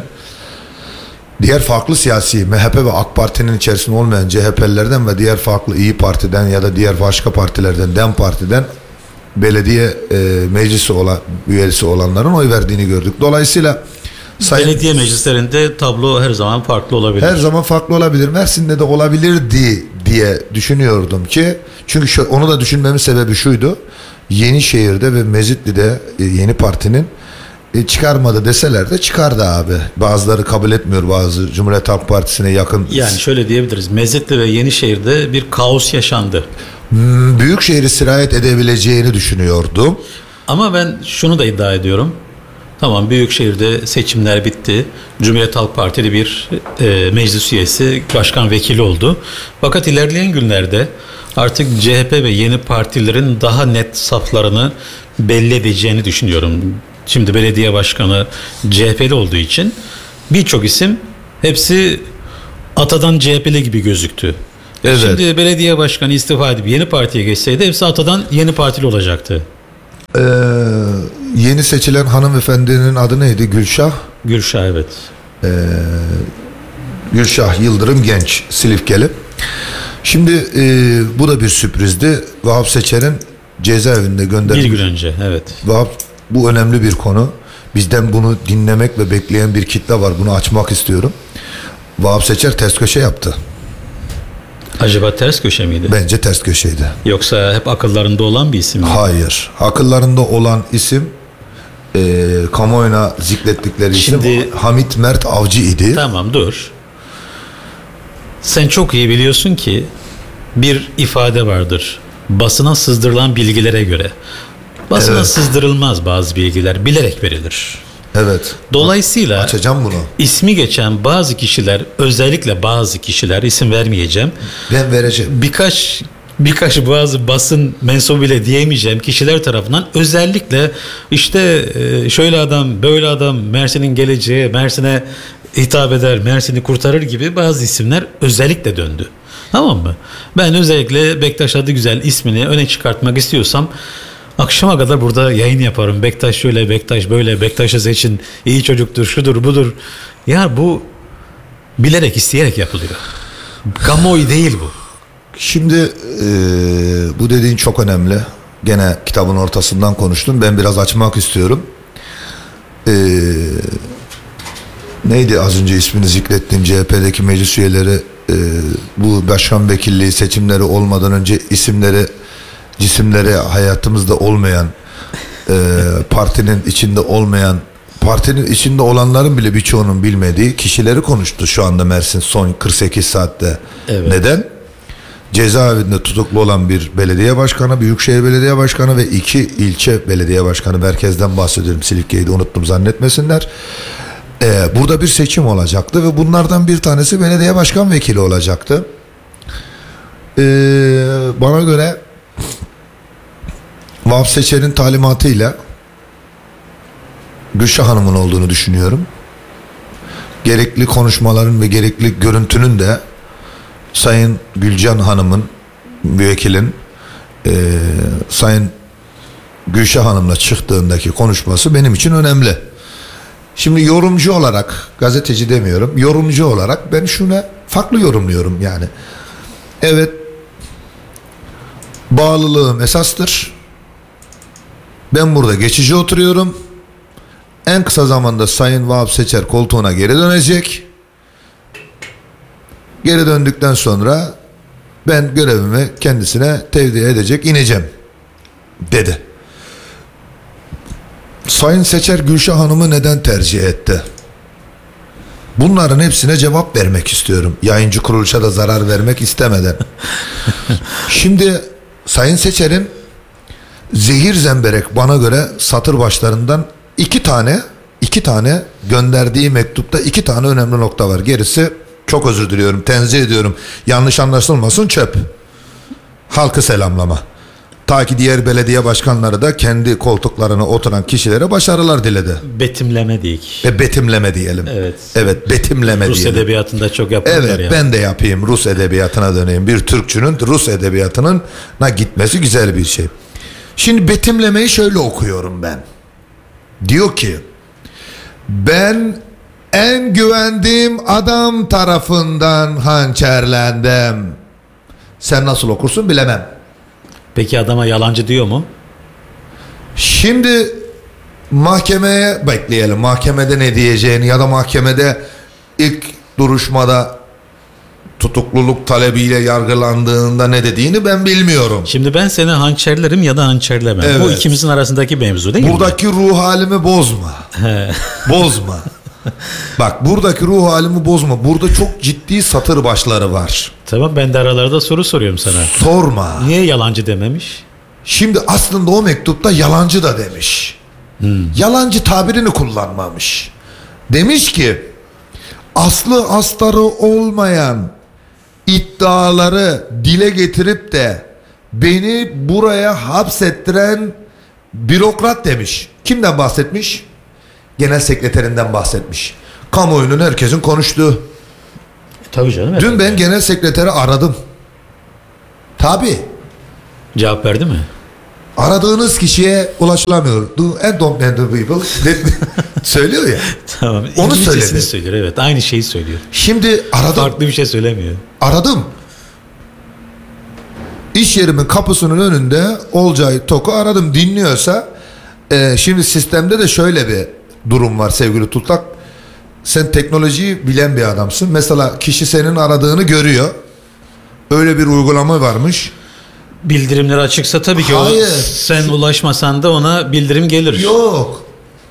diğer farklı siyasi M H P ve AK Parti'nin içerisinde olmayan C H P'lilerden ve diğer farklı İyi Parti'den ya da diğer başka partilerden, DEM Parti'den belediye e, meclisi olan, üyesi olanların oy verdiğini gördük. Dolayısıyla sayın, belediye meclislerinde tablo her zaman farklı olabilir. Her zaman farklı olabilir. Mersin'de de olabilirdi diye düşünüyordum ki, çünkü şu, onu da düşünmemin sebebi şuydu. Yenişehir'de ve Mezitli'de e, yeni partinin e, çıkarmadı deseler de çıkardı abi. Bazıları kabul etmiyor, bazı Cumhuriyet Halk Partisi'ne yakın. Yani şöyle diyebiliriz, Mezitli ve Yenişehir'de bir kaos yaşandı. Hmm, Büyükşehir'i sirayet edebileceğini düşünüyordum. Ama ben şunu da iddia ediyorum. Tamam, Büyükşehir'de seçimler bitti. Cumhuriyet Halk Partili bir e, meclis üyesi, başkan vekili oldu. Fakat ilerleyen günlerde artık C H P ve yeni partilerin daha net saflarını belli edeceğini düşünüyorum. Şimdi belediye başkanı C H P'li olduğu için birçok isim, hepsi atadan C H P'li gibi gözüktü. Evet. Şimdi belediye başkanı istifa edip yeni partiye geçseydi hepsi atadan yeni partili olacaktı. Ee, yeni seçilen hanımefendinin adı neydi? Gülşah? Gülşah, evet. Ee, Gülşah Yıldırım Genç, Silifkeli. Şimdi e, bu da bir sürprizdi. Vahap Seçer'in cezaevinde gönderilmiş. Bir gün önce, evet. Vahap, bu önemli bir konu. Bizden bunu dinlemek ve bekleyen bir kitle var. Bunu açmak istiyorum. Vahap Seçer ters köşe yaptı. Acaba ters köşe miydi? Bence ters köşeydi. Yoksa hep akıllarında olan bir isim mi? Hayır. Akıllarında olan isim, e, kamuoyuna zikrettikleri Şimdi, isim Hamit Mert Avcı idi. Tamam, dur. Sen çok iyi biliyorsun ki bir ifade vardır. Basına sızdırılan bilgilere göre. Basına Evet. sızdırılmaz bazı bilgiler, bilerek verilir. Evet. Dolayısıyla açacağım bunu. İsmi geçen bazı kişiler, özellikle bazı kişiler, isim vermeyeceğim. Ben vereceğim. Birkaç birkaç bazı basın mensubu bile diyemeyeceğim kişiler tarafından özellikle işte şöyle adam, böyle adam, Mersin'in geleceği, Mersin'e hitap eder, Mersin'i kurtarır gibi bazı isimler özellikle döndü. Tamam mı? Ben özellikle Bektaş Adıgüzel ismini öne çıkartmak istiyorsam akşama kadar burada yayın yaparım. Bektaş şöyle, Bektaş böyle, Bektaş'ı seçin, iyi çocuktur, şudur, budur. Ya bu bilerek, isteyerek yapılıyor. Kamuoyu değil bu. Şimdi e, bu dediğin çok önemli. Gene kitabın ortasından konuştum. Ben biraz açmak istiyorum. E, neydi az önce ismini zikrettiğim C H P'deki meclis üyeleri e, bu başkan vekilliği seçimleri olmadan önce isimleri, cisimleri hayatımızda olmayan, e, partinin içinde olmayan, partinin içinde olanların bile birçoğunun bilmediği kişileri konuştu şu anda Mersin son kırk sekiz saatte. Evet. Neden? Cezaevinde tutuklu olan bir belediye başkanı, Büyükşehir Belediye Başkanı ve iki ilçe belediye başkanı, merkezden bahsediyorum, Silifke'yi de unuttum zannetmesinler. Ee, burada bir seçim olacaktı ve bunlardan bir tanesi belediye başkan vekili olacaktı. Ee, bana göre Vahap Seçer'in talimatıyla Gülşah Hanım'ın olduğunu düşünüyorum. Gerekli konuşmaların ve gerekli görüntünün de Sayın Gülcan Hanım'ın, müvekkilin e, Sayın Gülşah Hanım'la çıktığındaki konuşması benim için önemli. Şimdi yorumcu olarak, gazeteci demiyorum, yorumcu olarak ben şuna farklı yorumluyorum yani. Evet, bağlılığım esastır. Ben burada geçici oturuyorum. En kısa zamanda Sayın Vahap Seçer koltuğuna geri dönecek. Geri döndükten sonra ben görevimi kendisine tevdi edecek, ineceğim dedi. Sayın Seçer Gülşah Hanım'ı neden tercih etti? Bunların hepsine cevap vermek istiyorum. Yayıncı kuruluşa da zarar vermek istemeden. Şimdi Sayın Seçer'in zehir zemberek bana göre satır başlarından iki tane iki tane gönderdiği mektupta iki tane önemli nokta var. Gerisi çok özür diliyorum, tenzih ediyorum. Yanlış anlaşılmasın, çöp. Halkı selamlama. Ta ki diğer belediye başkanları da kendi koltuklarına oturan kişilere başarılar diledi. Betimleme değil. E, betimleme diyelim. Evet. Evet, betimleme Rus diyelim. edebiyatında çok yaparlar evet, ya. ben de yapayım, Rus edebiyatına döneyim. Bir Türkçünün Rus edebiyatına gitmesi güzel bir şey. Şimdi betimlemeyi şöyle okuyorum ben. Diyor ki, ben en güvendiğim adam tarafından hançerlendim. Sen nasıl okursun bilemem. Peki adama yalancı diyor mu? Şimdi mahkemeye bekleyelim. Mahkemede ne diyeceğini ya da mahkemede ilk duruşmada tutukluluk talebiyle yargılandığında ne dediğini ben bilmiyorum. Şimdi ben seni hançerlerim ya da hançerlemem. Evet. Bu ikimizin arasındaki mevzu değil mi? Buradaki ruh halimi bozma. Bozma. Bak, buradaki ruh halimi bozma. Burada çok ciddi satır başları var. Tamam, ben de aralarda soru soruyorum sana. Sorma. Niye yalancı dememiş? Şimdi aslında o mektupta yalancı da demiş. Hmm. Yalancı tabirini kullanmamış. Demiş ki aslı astarı olmayan iddiaları dile getirip de beni buraya hapsettiren bürokrat demiş. Kimden bahsetmiş? Genel sekreterinden bahsetmiş. Kamuoyunun, herkesin konuştuğu. Tabii canım. Dün ben genel sekreteri aradım. Tabii. Cevap verdi mi? Aradığınız kişiye ulaşılamıyor. And don't know the people. Söylüyor ya. Tamam. Onu söyledi. Söylüyor, evet. Aynı şeyi söylüyor. Şimdi aradım. Farklı bir şey söylemiyor. Aradım. İş yerimin kapısının önünde Olcay Tok'u aradım. Dinliyorsa e, şimdi sistemde de şöyle bir durum var sevgili Tutlak. Sen teknolojiyi bilen bir adamsın. Mesela kişi senin aradığını görüyor. Öyle bir uygulama varmış. Bildirimler açıksa tabii ki. Hayır. O, sen ulaşmasan da ona bildirim gelir. Yok.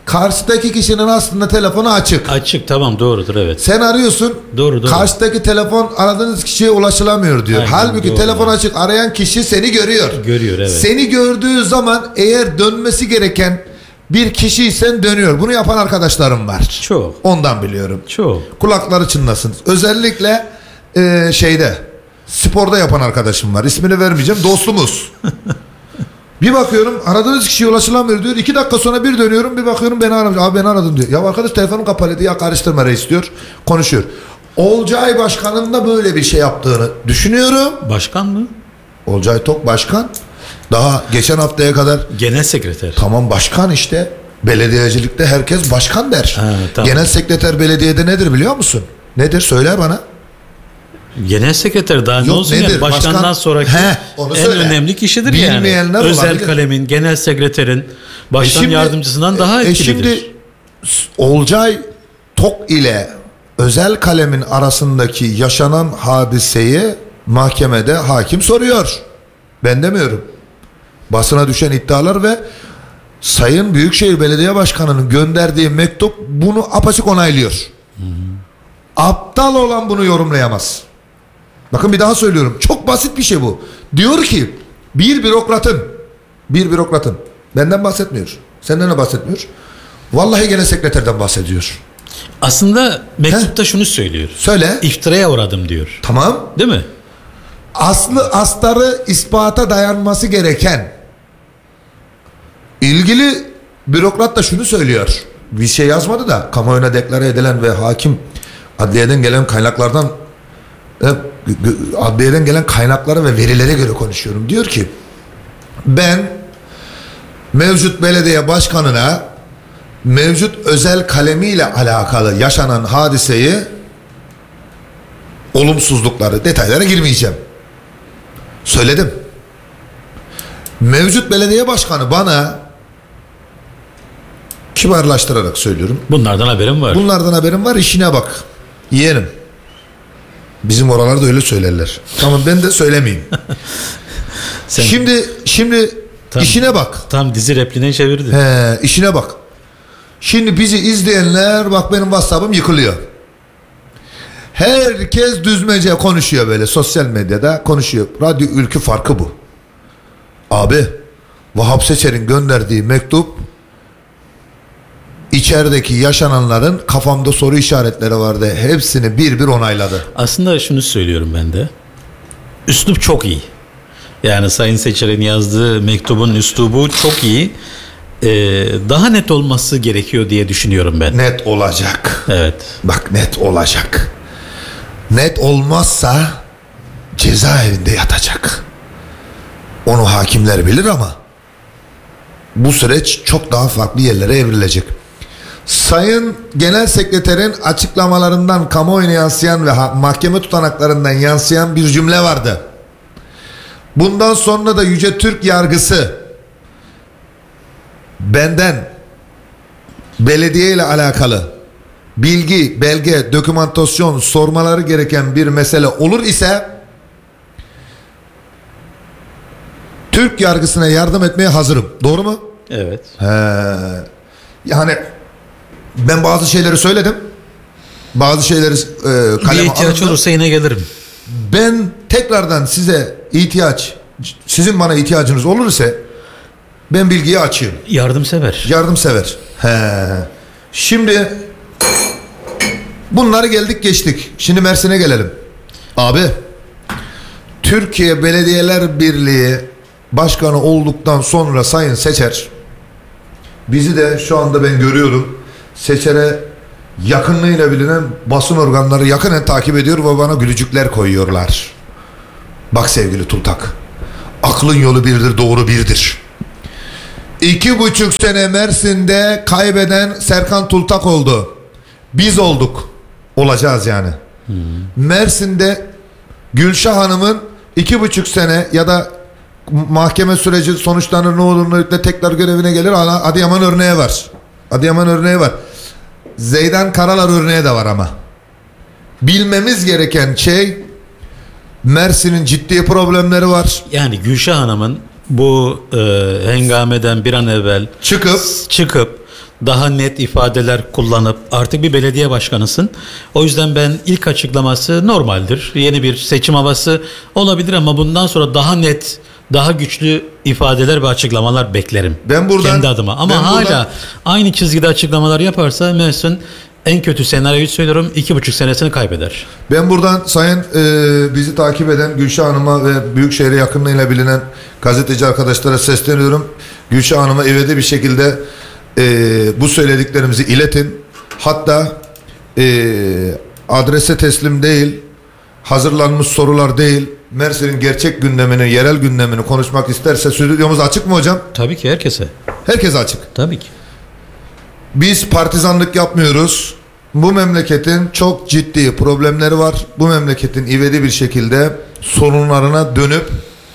karşıdaki kişinin aslında telefonu açık. Açık, tamam, doğrudur, evet. Sen arıyorsun. Doğru, doğru. Karşıdaki telefon aradığınız kişiye ulaşılamıyor diyor. Aynen, Halbuki doğru. telefon açık, arayan kişi seni görüyor. Görüyor, evet. Seni gördüğü zaman eğer dönmesi gereken bir kişiysen dönüyor. Bunu yapan arkadaşlarım var. Çok. Ondan biliyorum. Çok. Kulakları çınlasın. Özellikle e, şeyde sporda yapan arkadaşım var. İsmini vermeyeceğim. Dostumuz. Bir bakıyorum aradığınız kişiye ulaşılamıyor diyor. İki dakika sonra bir dönüyorum, bir bakıyorum beni aramış. Abi beni aradın diyor. Ya arkadaş telefonum kapalıydı. Ya karıştırma reis diyor. Konuşuyor. Olcay Başkan'ın da böyle bir şey yaptığını düşünüyorum. Başkan mı? Olcay Tok başkan. Daha geçen haftaya kadar. Genel sekreter. Tamam, başkan işte. Belediyecilikte herkes başkan der. Ha, tamam. Genel sekreter belediyede nedir biliyor musun? Nedir? Söyler bana. Genel sekreter daha ne Yok, olsun nedir? yani başkandan Başkan- sonraki He, onu en söyle. önemli kişidir Bilmeyenler yani. Özel olabilir. kalemin, genel sekreterin, başkan E şimdi- yardımcısından daha e etkilidir. şimdi Olcay Tok ile özel kalemin arasındaki yaşanan hadiseyi mahkemede hakim soruyor. Ben demiyorum. Basına düşen iddialar ve Sayın Büyükşehir Belediye Başkanı'nın gönderdiği mektup bunu apaçık onaylıyor. Hı hı. Aptal olan bunu yorumlayamaz. Bakın bir daha söylüyorum. Çok basit bir şey bu. Diyor ki bir bürokratın bir bürokratın benden bahsetmiyor. Senden de bahsetmiyor. Vallahi gene sekreterden bahsediyor. Aslında mektupta He? şunu söylüyor. Söyle. İftiraya uğradım diyor. Tamam. Değil mi? Aslı astarı ispata dayanması gereken ilgili bürokrat da şunu söylüyor. Bir şey yazmadı da kamuoyuna deklare edilen ve hakim adliyeden gelen kaynaklardan adliyeden gelen kaynaklara ve verilere göre konuşuyorum. Diyor ki ben mevcut belediye başkanına mevcut özel kalemiyle alakalı yaşanan hadiseyi, olumsuzlukları, detaylara girmeyeceğim. Söyledim. Mevcut belediye başkanı bana, kibarlaştırarak söylüyorum. Bunlardan haberim var. Bunlardan haberim var, işine bak. Yeğenim. Bizim oralarda öyle söylerler. Tamam, ben de söylemeyeyim. Sen, şimdi şimdi tam, işine bak. Tam dizi repliğine çevirdin. He, işine bak. Şimdi bizi izleyenler, bak benim WhatsApp'ım yıkılıyor. Herkes düzmece konuşuyor, böyle sosyal medyada konuşuyor. Radyo Ülkü farkı bu. Abi, Vahap Seçer'in gönderdiği mektup içerideki yaşananların kafamda soru işaretleri vardı. Hepsini bir bir onayladı. Aslında şunu söylüyorum ben de. Üslup çok iyi. Yani Sayın Seçer'in yazdığı mektubun üslubu çok iyi. Ee, daha net olması gerekiyor diye düşünüyorum ben. Net olacak. Evet. Bak, net olacak. Net olmazsa cezaevinde yatacak. Onu hakimler bilir ama bu süreç çok daha farklı yerlere evrilecek. Sayın Genel Sekreterin açıklamalarından kamuoyuna yansıyan ve mahkeme tutanaklarından yansıyan bir cümle vardı. Bundan sonra da Yüce Türk yargısı benden belediye ile alakalı bilgi, belge, dokümantasyon sormaları gereken bir mesele olur ise Türk yargısına yardım etmeye hazırım. Doğru mu? Evet. He. Yani ben bazı şeyleri söyledim. Bazı şeyleri e, kaleme bir ihtiyaç alındı. olursa yine gelirim. Ben tekrardan size ihtiyaç, sizin bana ihtiyacınız olur ise ben bilgiyi açayım. Yardımsever. Yardımsever. He. Şimdi bunları geldik geçtik. Şimdi Mersin'e gelelim. Abi, Türkiye Belediyeler Birliği Başkanı olduktan sonra Sayın Seçer, bizi de şu anda ben görüyorum, Seçer'e yakınlığıyla bilinen basın organları yakinen takip ediyor ve bana gülücükler koyuyorlar. Bak sevgili Tultak, aklın yolu birdir, doğru birdir. İki buçuk sene Mersin'de kaybeden Serkan Tultak oldu. Biz olduk. Olacağız yani. Hmm. Mersin'de Gülşah Hanım'ın iki buçuk sene ya da mahkeme süreci sonuçlanır, ne olur ne olur tekrar görevine gelir. Adıyaman örneği var. Adıyaman örneği var. Zeydan Karalar örneği de var ama. Bilmemiz gereken şey, Mersin'in ciddi problemleri var. Yani Gülşah Hanım'ın bu e, hengameden bir an evvel çıkıp çıkıp daha net ifadeler kullanıp artık bir belediye başkanısın. O yüzden ben ilk açıklaması normaldir. Yeni bir seçim havası olabilir ama bundan sonra daha net, daha güçlü ifadeler ve açıklamalar beklerim. Ben buradan kendi adıma. Ama ben hala buradan, aynı çizgide açıklamalar yaparsa Mersin en kötü senaryoyu söylüyorum, iki buçuk senesini kaybeder. Ben buradan sayın e, bizi takip eden Gülşah Hanım'a ve Büyükşehir'e yakınlığıyla bilinen gazeteci arkadaşlara sesleniyorum. Gülşah Hanım'a ivedi bir şekilde e, bu söylediklerimizi iletin. Hatta e, adrese teslim değil, hazırlanmış sorular değil, Mersin'in gerçek gündemini, yerel gündemini konuşmak isterse stüdyomuz açık mı hocam? Tabii ki herkese. Herkese açık. Tabii ki. Biz partizanlık yapmıyoruz. Bu memleketin çok ciddi problemleri var. Bu memleketin ivedi bir şekilde sorunlarına dönüp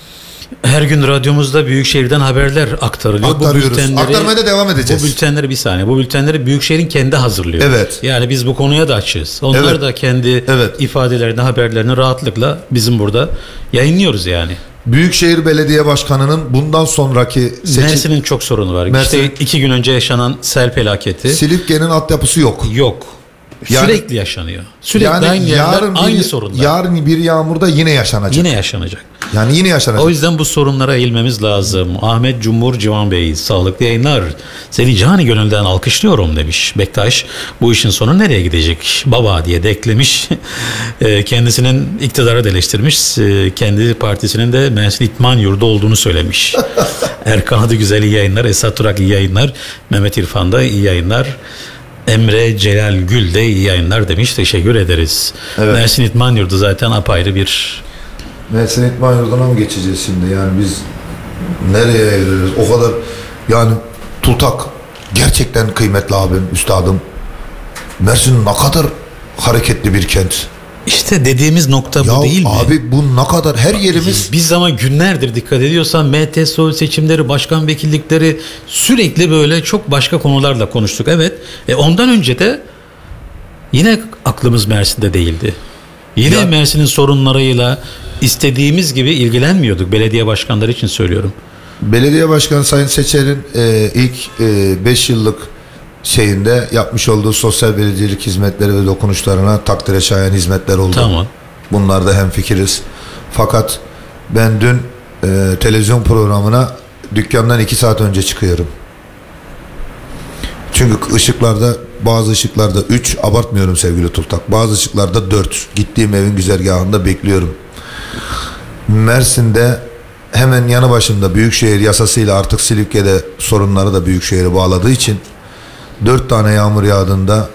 her gün radyomuzda Büyükşehir'den haberler aktarılıyor. Aktarıyoruz. Bu bültenleri, Aktarmaya da devam edeceğiz. Bu bültenleri bir saniye. Bu bültenleri Büyükşehir'in kendi hazırlıyor. Evet. Yani biz bu konuya da açığız. Onlar Evet. da kendi Evet. ifadelerini, haberlerini rahatlıkla bizim burada yayınlıyoruz yani. Büyükşehir Belediye Başkanı'nın bundan sonraki seçim... Mersin'in çok sorunu var. Mersin- İşte iki gün önce yaşanan sel felaketi. Silifke'nin altyapısı yok. Yok. Yani- Sürekli yaşanıyor. Sürekli Yani aynı yerler, yarın bir, aynı sorunlar. Yarın bir yağmurda yine yaşanacak. Yine yaşanacak. Yani yine yaşanacak. O yüzden bu sorunlara eğilmemiz lazım. Ahmet Cumhur Civan Bey, sağlıklı yayınlar. Seni cani gönülden alkışlıyorum demiş. Bektaş, bu işin sonu nereye gidecek? Baba diye de eklemiş. E, Kendisinin iktidara da eleştirmiş. E, Kendi partisinin de Mersin İtman Yurdu olduğunu söylemiş. Erkan Adı Güzel iyi yayınlar. Esat Turak iyi yayınlar. Mehmet İrfan da iyi yayınlar. Emre Celal Gül de iyi yayınlar demiş. Teşekkür ederiz. Evet. Mersin İtman Yurdu zaten apayrı bir... Mersin İtman Yurdu'na mı geçeceğiz şimdi? Yani biz nereye evriliyoruz? O kadar yani Tultak gerçekten kıymetli abim, üstadım. Mersin ne kadar hareketli bir kent. İşte dediğimiz nokta Ya bu değil mi? abi bu ne kadar her yerimiz... Biz ama günlerdir dikkat ediyorsan M T S O seçimleri, başkan vekillikleri sürekli böyle çok başka konularla konuştuk. Evet. E ondan önce de yine aklımız Mersin'de değildi. Yine Ya- Mersin'in sorunlarıyla istediğimiz gibi ilgilenmiyorduk. Belediye başkanları için söylüyorum. Belediye Başkanı Sayın Seçer'in e, ilk beş yıllık şeyinde yapmış olduğu sosyal belediyecilik hizmetleri ve dokunuşlarına takdire şayan hizmetler oldu. Tamam. Bunlarda hemfikiriz. Fakat ben dün e, televizyon programına dükkandan iki saat önce çıkıyorum. Çünkü ışıklarda, bazı ışıklarda üç, abartmıyorum sevgili Tultak, bazı ışıklarda dört. Gittiğim evin güzergahında bekliyorum. Mersin'de hemen yanı başında Büyükşehir yasasıyla artık Silifke'de sorunları da Büyükşehir'e bağladığı için dört tane yağmur yağdığında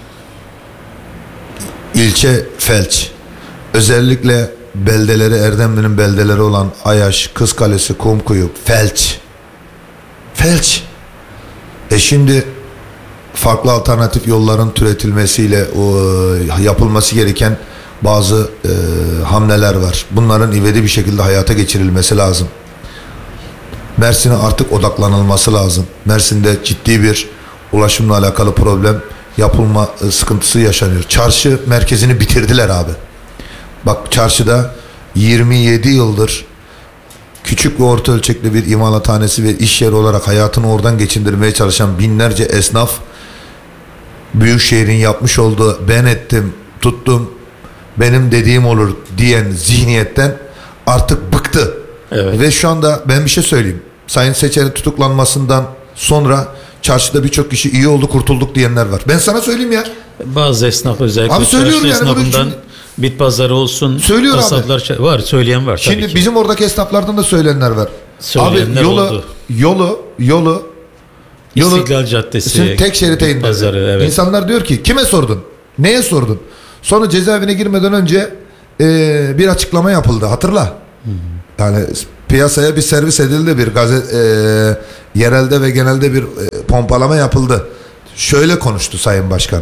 ilçe felç. Özellikle beldeleri, Erdemli'nin beldeleri olan Ayaş, Kızkalesi, Kumkuyu felç. Felç. E şimdi farklı alternatif yolların türetilmesiyle o, yapılması gereken bazı e, hamleler var. Bunların ivedi bir şekilde hayata geçirilmesi lazım. Mersin'e artık odaklanılması lazım. Mersin'de ciddi bir ulaşımla alakalı problem, yapılma e, sıkıntısı yaşanıyor. Çarşı merkezini bitirdiler abi. Bak çarşıda yirmi yedi yıldır küçük ve orta ölçekli bir imalathanesi ve iş yeri olarak hayatını oradan geçindirmeye çalışan binlerce esnaf, Büyükşehir'in yapmış olduğu ben ettim, tuttum, benim dediğim olur diyen zihniyetten artık bıktı. Evet. Ve şu anda ben bir şey söyleyeyim. Sayın Seçer'in tutuklanmasından sonra çarşıda birçok kişi iyi oldu, kurtulduk diyenler var. Ben sana söyleyeyim ya. Bazı esnaf özellikle Abi söylüyorum çarşı yani bunu esnafından şimdi- bit pazarı olsun. Söylüyor abi. kasaplar, var söyleyen var tabii Şimdi ki. bizim oradaki esnaflardan da söyleyenler var. Söyleyenler Abi yolu, oldu. yolu, yolu, yolu, İstiklal Caddesi, Şimdi tek şerite bit indirdi. pazarı, evet. İnsanlar diyor ki kime sordun? Neye sordun? Sonra cezaevine girmeden önce e, bir açıklama yapıldı. Hatırla. Yani piyasaya bir servis edildi, bir gazet e, yerelde ve genelde bir e, pompalama yapıldı. Şöyle konuştu Sayın Başkan.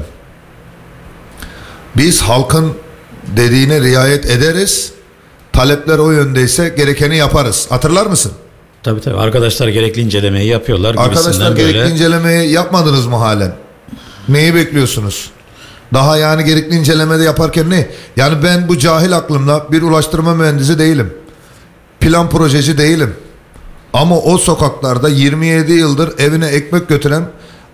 Biz halkın dediğine riayet ederiz. Talepler o yöndeyse gerekeni yaparız. Hatırlar mısın? Tabii tabii. Arkadaşlar gerekli incelemeyi yapıyorlar. Arkadaşlar gibisinden gerekli böyle. incelemeyi yapmadınız mı halen? Neyi bekliyorsunuz? Daha yani gerekli incelemede yaparken ne? Yani ben bu cahil aklımla bir ulaştırma mühendisi değilim. Plan projeci değilim. Ama o sokaklarda yirmi yedi yıldır evine ekmek götüren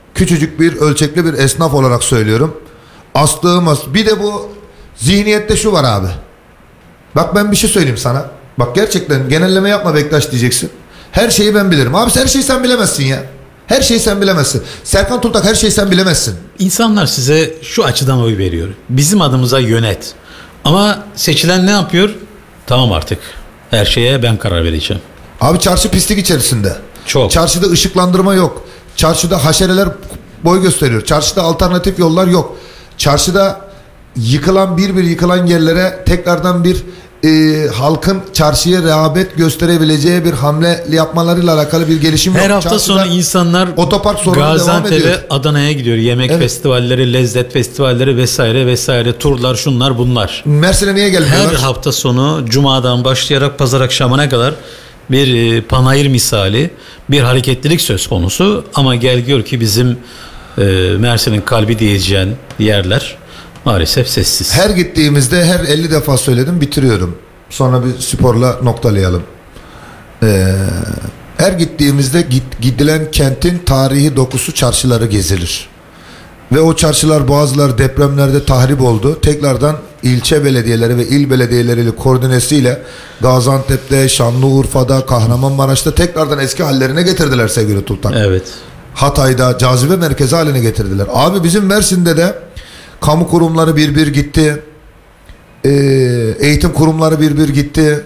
küçücük bir ölçekli bir esnaf olarak söylüyorum. Astığım as bir de bu zihniyette şu var abi. Bak ben bir şey söyleyeyim sana. Bak gerçekten genelleme yapma Bektaş diyeceksin. Her şeyi ben bilirim. Abi her şeyi sen bilemezsin ya. Her şeyi sen bilemezsin. Serkan Tultak her şeyi sen bilemezsin. İnsanlar size şu açıdan oy veriyor. Bizim adımıza yönet. Ama seçilen ne yapıyor? Tamam artık. Her şeye ben karar vereceğim. Abi çarşı pislik içerisinde. Çok. Çarşıda ışıklandırma yok. Çarşıda haşereler boy gösteriyor. Çarşıda alternatif yollar yok. Çarşıda yıkılan bir bir yıkılan yerlere tekrardan bir e, halkın çarşıya rağbet gösterebileceği bir hamle yapmalarıyla alakalı bir gelişim Her yok. hafta Çarşıda sonu insanlar otopark sorunu devam Gaziantep'e, ediyor. Adana'ya gidiyor. Yemek Evet. festivalleri, lezzet festivalleri vesaire vesaire, turlar, şunlar bunlar. Mersin'e niye gelmiyorlar? Her hafta sonu cumadan başlayarak pazar akşamına kadar bir e, panayır misali bir hareketlilik söz konusu. Ama gel gör ki bizim e, Mersin'in kalbi diyeceğin yerler maalesef sessiz. Her gittiğimizde her elli defa söyledim, bitiriyorum. Sonra bir sporla noktalayalım. Ee, her gittiğimizde git, gidilen kentin tarihi dokusu çarşıları gezilir. Ve o çarşılar bazıları depremlerde tahrip oldu. Tekrardan ilçe belediyeleri ve il belediyeleriyle koordinesiyle Gaziantep'te, Şanlıurfa'da, Kahramanmaraş'ta tekrardan eski hallerine getirdiler sevgili Tultak. Evet. Hatay'da cazibe merkezi haline getirdiler. Abi bizim Mersin'de de kamu kurumları bir bir gitti. Ee, eğitim kurumları bir bir gitti.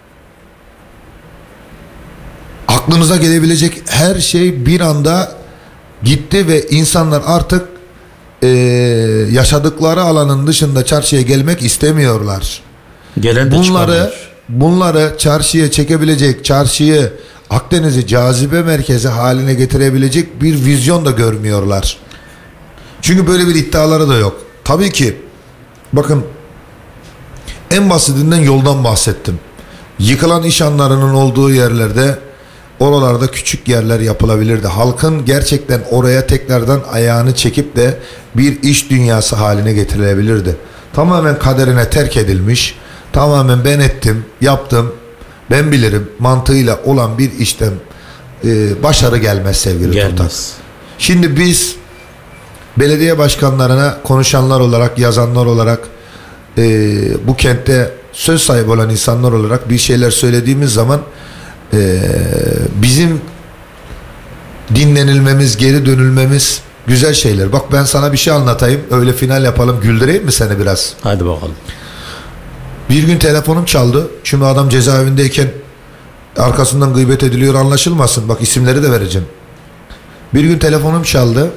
Aklınıza gelebilecek her şey bir anda gitti ve insanlar artık e, yaşadıkları alanın dışında çarşıya gelmek istemiyorlar. Gelen de bunları çıkamıyor. bunları çarşıya çekebilecek, çarşıyı Akdeniz'i cazibe merkezi haline getirebilecek bir vizyon da görmüyorlar. Çünkü böyle bir iddiaları da yok. Tabii ki bakın en basitinden yoldan bahsettim. Yıkılan iş anlarının olduğu yerlerde, oralarda küçük yerler yapılabilirdi. Halkın gerçekten oraya tekrardan ayağını çekip de bir iş dünyası haline getirilebilirdi. Tamamen kaderine terk edilmiş, tamamen ben ettim, yaptım, ben bilirim mantığıyla olan bir işten e, başarı gelmez sevgili Tultak. Şimdi biz belediye başkanlarına konuşanlar olarak, yazanlar olarak, e, bu kentte söz sahibi olan insanlar olarak bir şeyler söylediğimiz zaman e, bizim dinlenilmemiz, geri dönülmemiz güzel şeyler. Bak ben sana bir şey anlatayım, öyle final yapalım, güldüreyim mi seni biraz? Hadi bakalım. Bir gün telefonum çaldı. Şimdi adam cezaevindeyken arkasından gıybet ediliyor anlaşılmasın. Bak isimleri de vereceğim. Bir gün telefonum çaldı.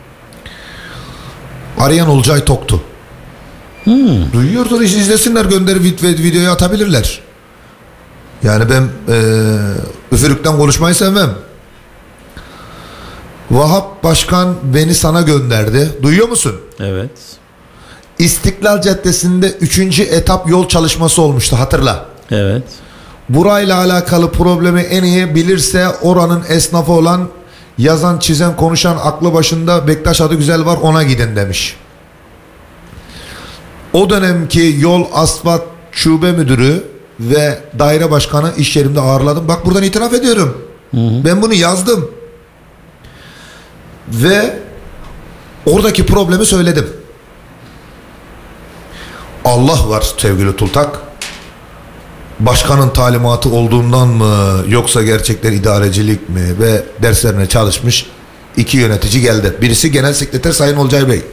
Arayan Olcay Toktu. Hmm. Duyuyordur, izlesinler, gönderip videoyu atabilirler. Yani ben e, üfürükten konuşmayı sevmem. Vahap Başkan beni sana gönderdi. Duyuyor musun? Evet. İstiklal Caddesi'nde üçüncü etap yol çalışması olmuştu, hatırla. Evet. Burayla alakalı problemi en iyi bilirse oranın esnafı olan, yazan, çizen, konuşan, aklı başında Bektaş adı güzel var, ona gidin demiş. O dönemki yol asfalt şube müdürü ve daire başkanı iş yerimde ağırladım. Bak buradan itiraf ediyorum. Hı hı. Ben bunu yazdım. Ve oradaki problemi söyledim. Allah var sevgili Tultak. Başkanın talimatı olduğundan mı yoksa gerçekten idarecilik mi ve derslerine çalışmış iki yönetici geldi. Birisi Genel Sekreter Sayın Olcay Bey.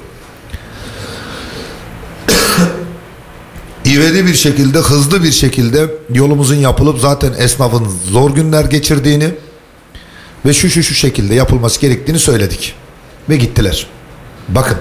İvedi bir şekilde, hızlı bir şekilde yolumuzun yapılıp zaten esnafın zor günler geçirdiğini ve şu şu şu şekilde yapılması gerektiğini söyledik. Ve gittiler. Bakın.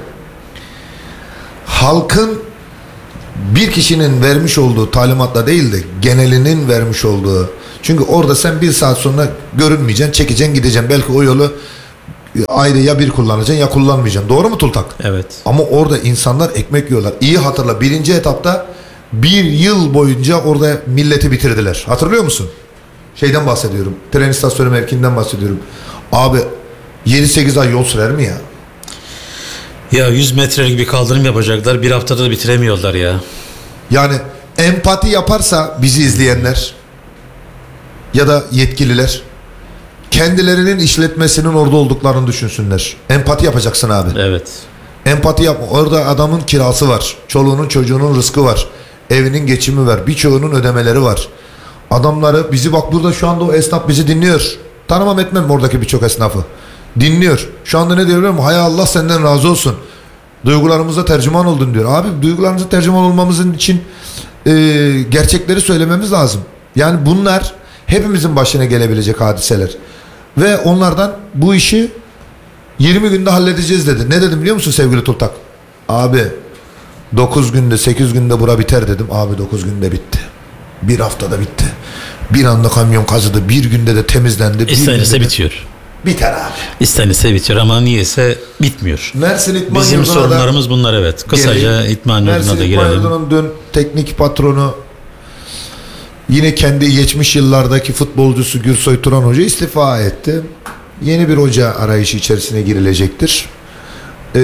Halkın bir kişinin vermiş olduğu talimatla değil de genelinin vermiş olduğu. Çünkü orada sen bir saat sonra görünmeyeceksin, çekeceksin, gideceksin. Belki o yolu ayrı ya bir kullanacaksın ya kullanmayacaksın. Doğru mu Tultak? Evet. Ama orada insanlar ekmek yiyorlar. İyi hatırla, birinci etapta bir yıl boyunca orada milleti bitirdiler. Hatırlıyor musun? Şeyden bahsediyorum. Tren istasyonu mevkiinden bahsediyorum. Abi yedi sekiz ay yol sürer mi ya? Ya yüz metrelik bir kaldırım yapacaklar. Bir haftada da bitiremiyorlar ya. Yani empati yaparsa bizi izleyenler ya da yetkililer kendilerinin işletmesinin orada olduklarını düşünsünler. Empati yapacaksın abi. Evet. Empati yap. Orada adamın kirası var. Çoluğunun çocuğunun rızkı var. Evinin geçimi var. Birçoğunun ödemeleri var. Adamları bizi bak burada şu anda o esnaf bizi dinliyor. Tanımam etmem oradaki birçok esnafı. Dinliyor. Şu anda ne diyor biliyor musun? Hay Allah senden razı olsun. Duygularımıza tercüman oldun diyor. Abi duygularımıza tercüman olmamızın için e, gerçekleri söylememiz lazım. Yani bunlar hepimizin başına gelebilecek hadiseler. Ve onlardan bu işi yirmi günde halledeceğiz dedi. Ne dedim biliyor musun sevgili Tultak? Abi dokuz günde sekiz günde bura biter dedim. Abi dokuz günde bitti. Bir haftada bitti. Bir anda kamyon kazıdı. Bir günde de temizlendi. İstenirse bitiyor. Biter abi. İstenirse bitiyor ama niyeyse bitmiyor. Mersin İtman Bizim Yurdu'na sorunlarımız bunlar evet. Kısaca geleyim. İtman Yurdu'na Mersin da İtman girelim. Yurdu'nun dün teknik patronu yine kendi geçmiş yıllardaki futbolcusu Gürsoy Turan Hoca istifa etti. Yeni bir hoca arayışı içerisine girilecektir. Ee,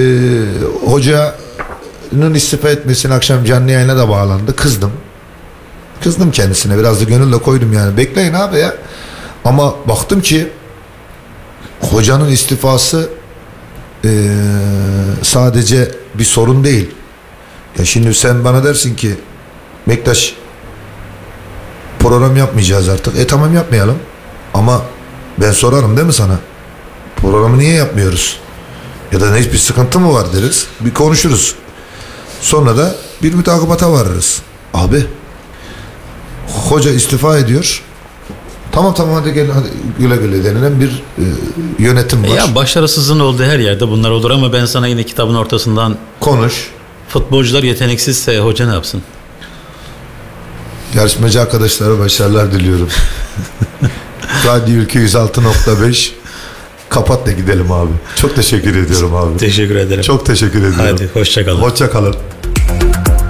hocanın istifa etmesine akşam canlı yayına da bağlandı. Kızdım. Kızdım kendisine. Biraz da gönülle koydum yani. Bekleyin abi ya. Ama baktım ki hocanın istifası ee, sadece bir sorun değil. Ya şimdi sen bana dersin ki Bektaş program yapmayacağız artık. E tamam yapmayalım. Ama ben sorarım değil mi sana? Programı niye yapmıyoruz? Ya da hiçbir sıkıntı mı var deriz. Bir konuşuruz. Sonra da bir mütakabata varırız. Abi hoca istifa ediyor. Tamam tamam hadi gel hadi güle güle denilen bir e, yönetim var. Ya başarısızlığın olduğu her yerde bunlar olur ama ben sana yine kitabın ortasından konuş. Futbolcular yeteneksizse hoca ne yapsın? Yarışmacı arkadaşlara başarılar diliyorum. Radyo Ülke yüz altı nokta beş kapat da gidelim abi. Çok teşekkür ediyorum abi. Teşekkür ederim. Çok teşekkür ediyorum. Hadi hoşça kalın. Hoşça kalın.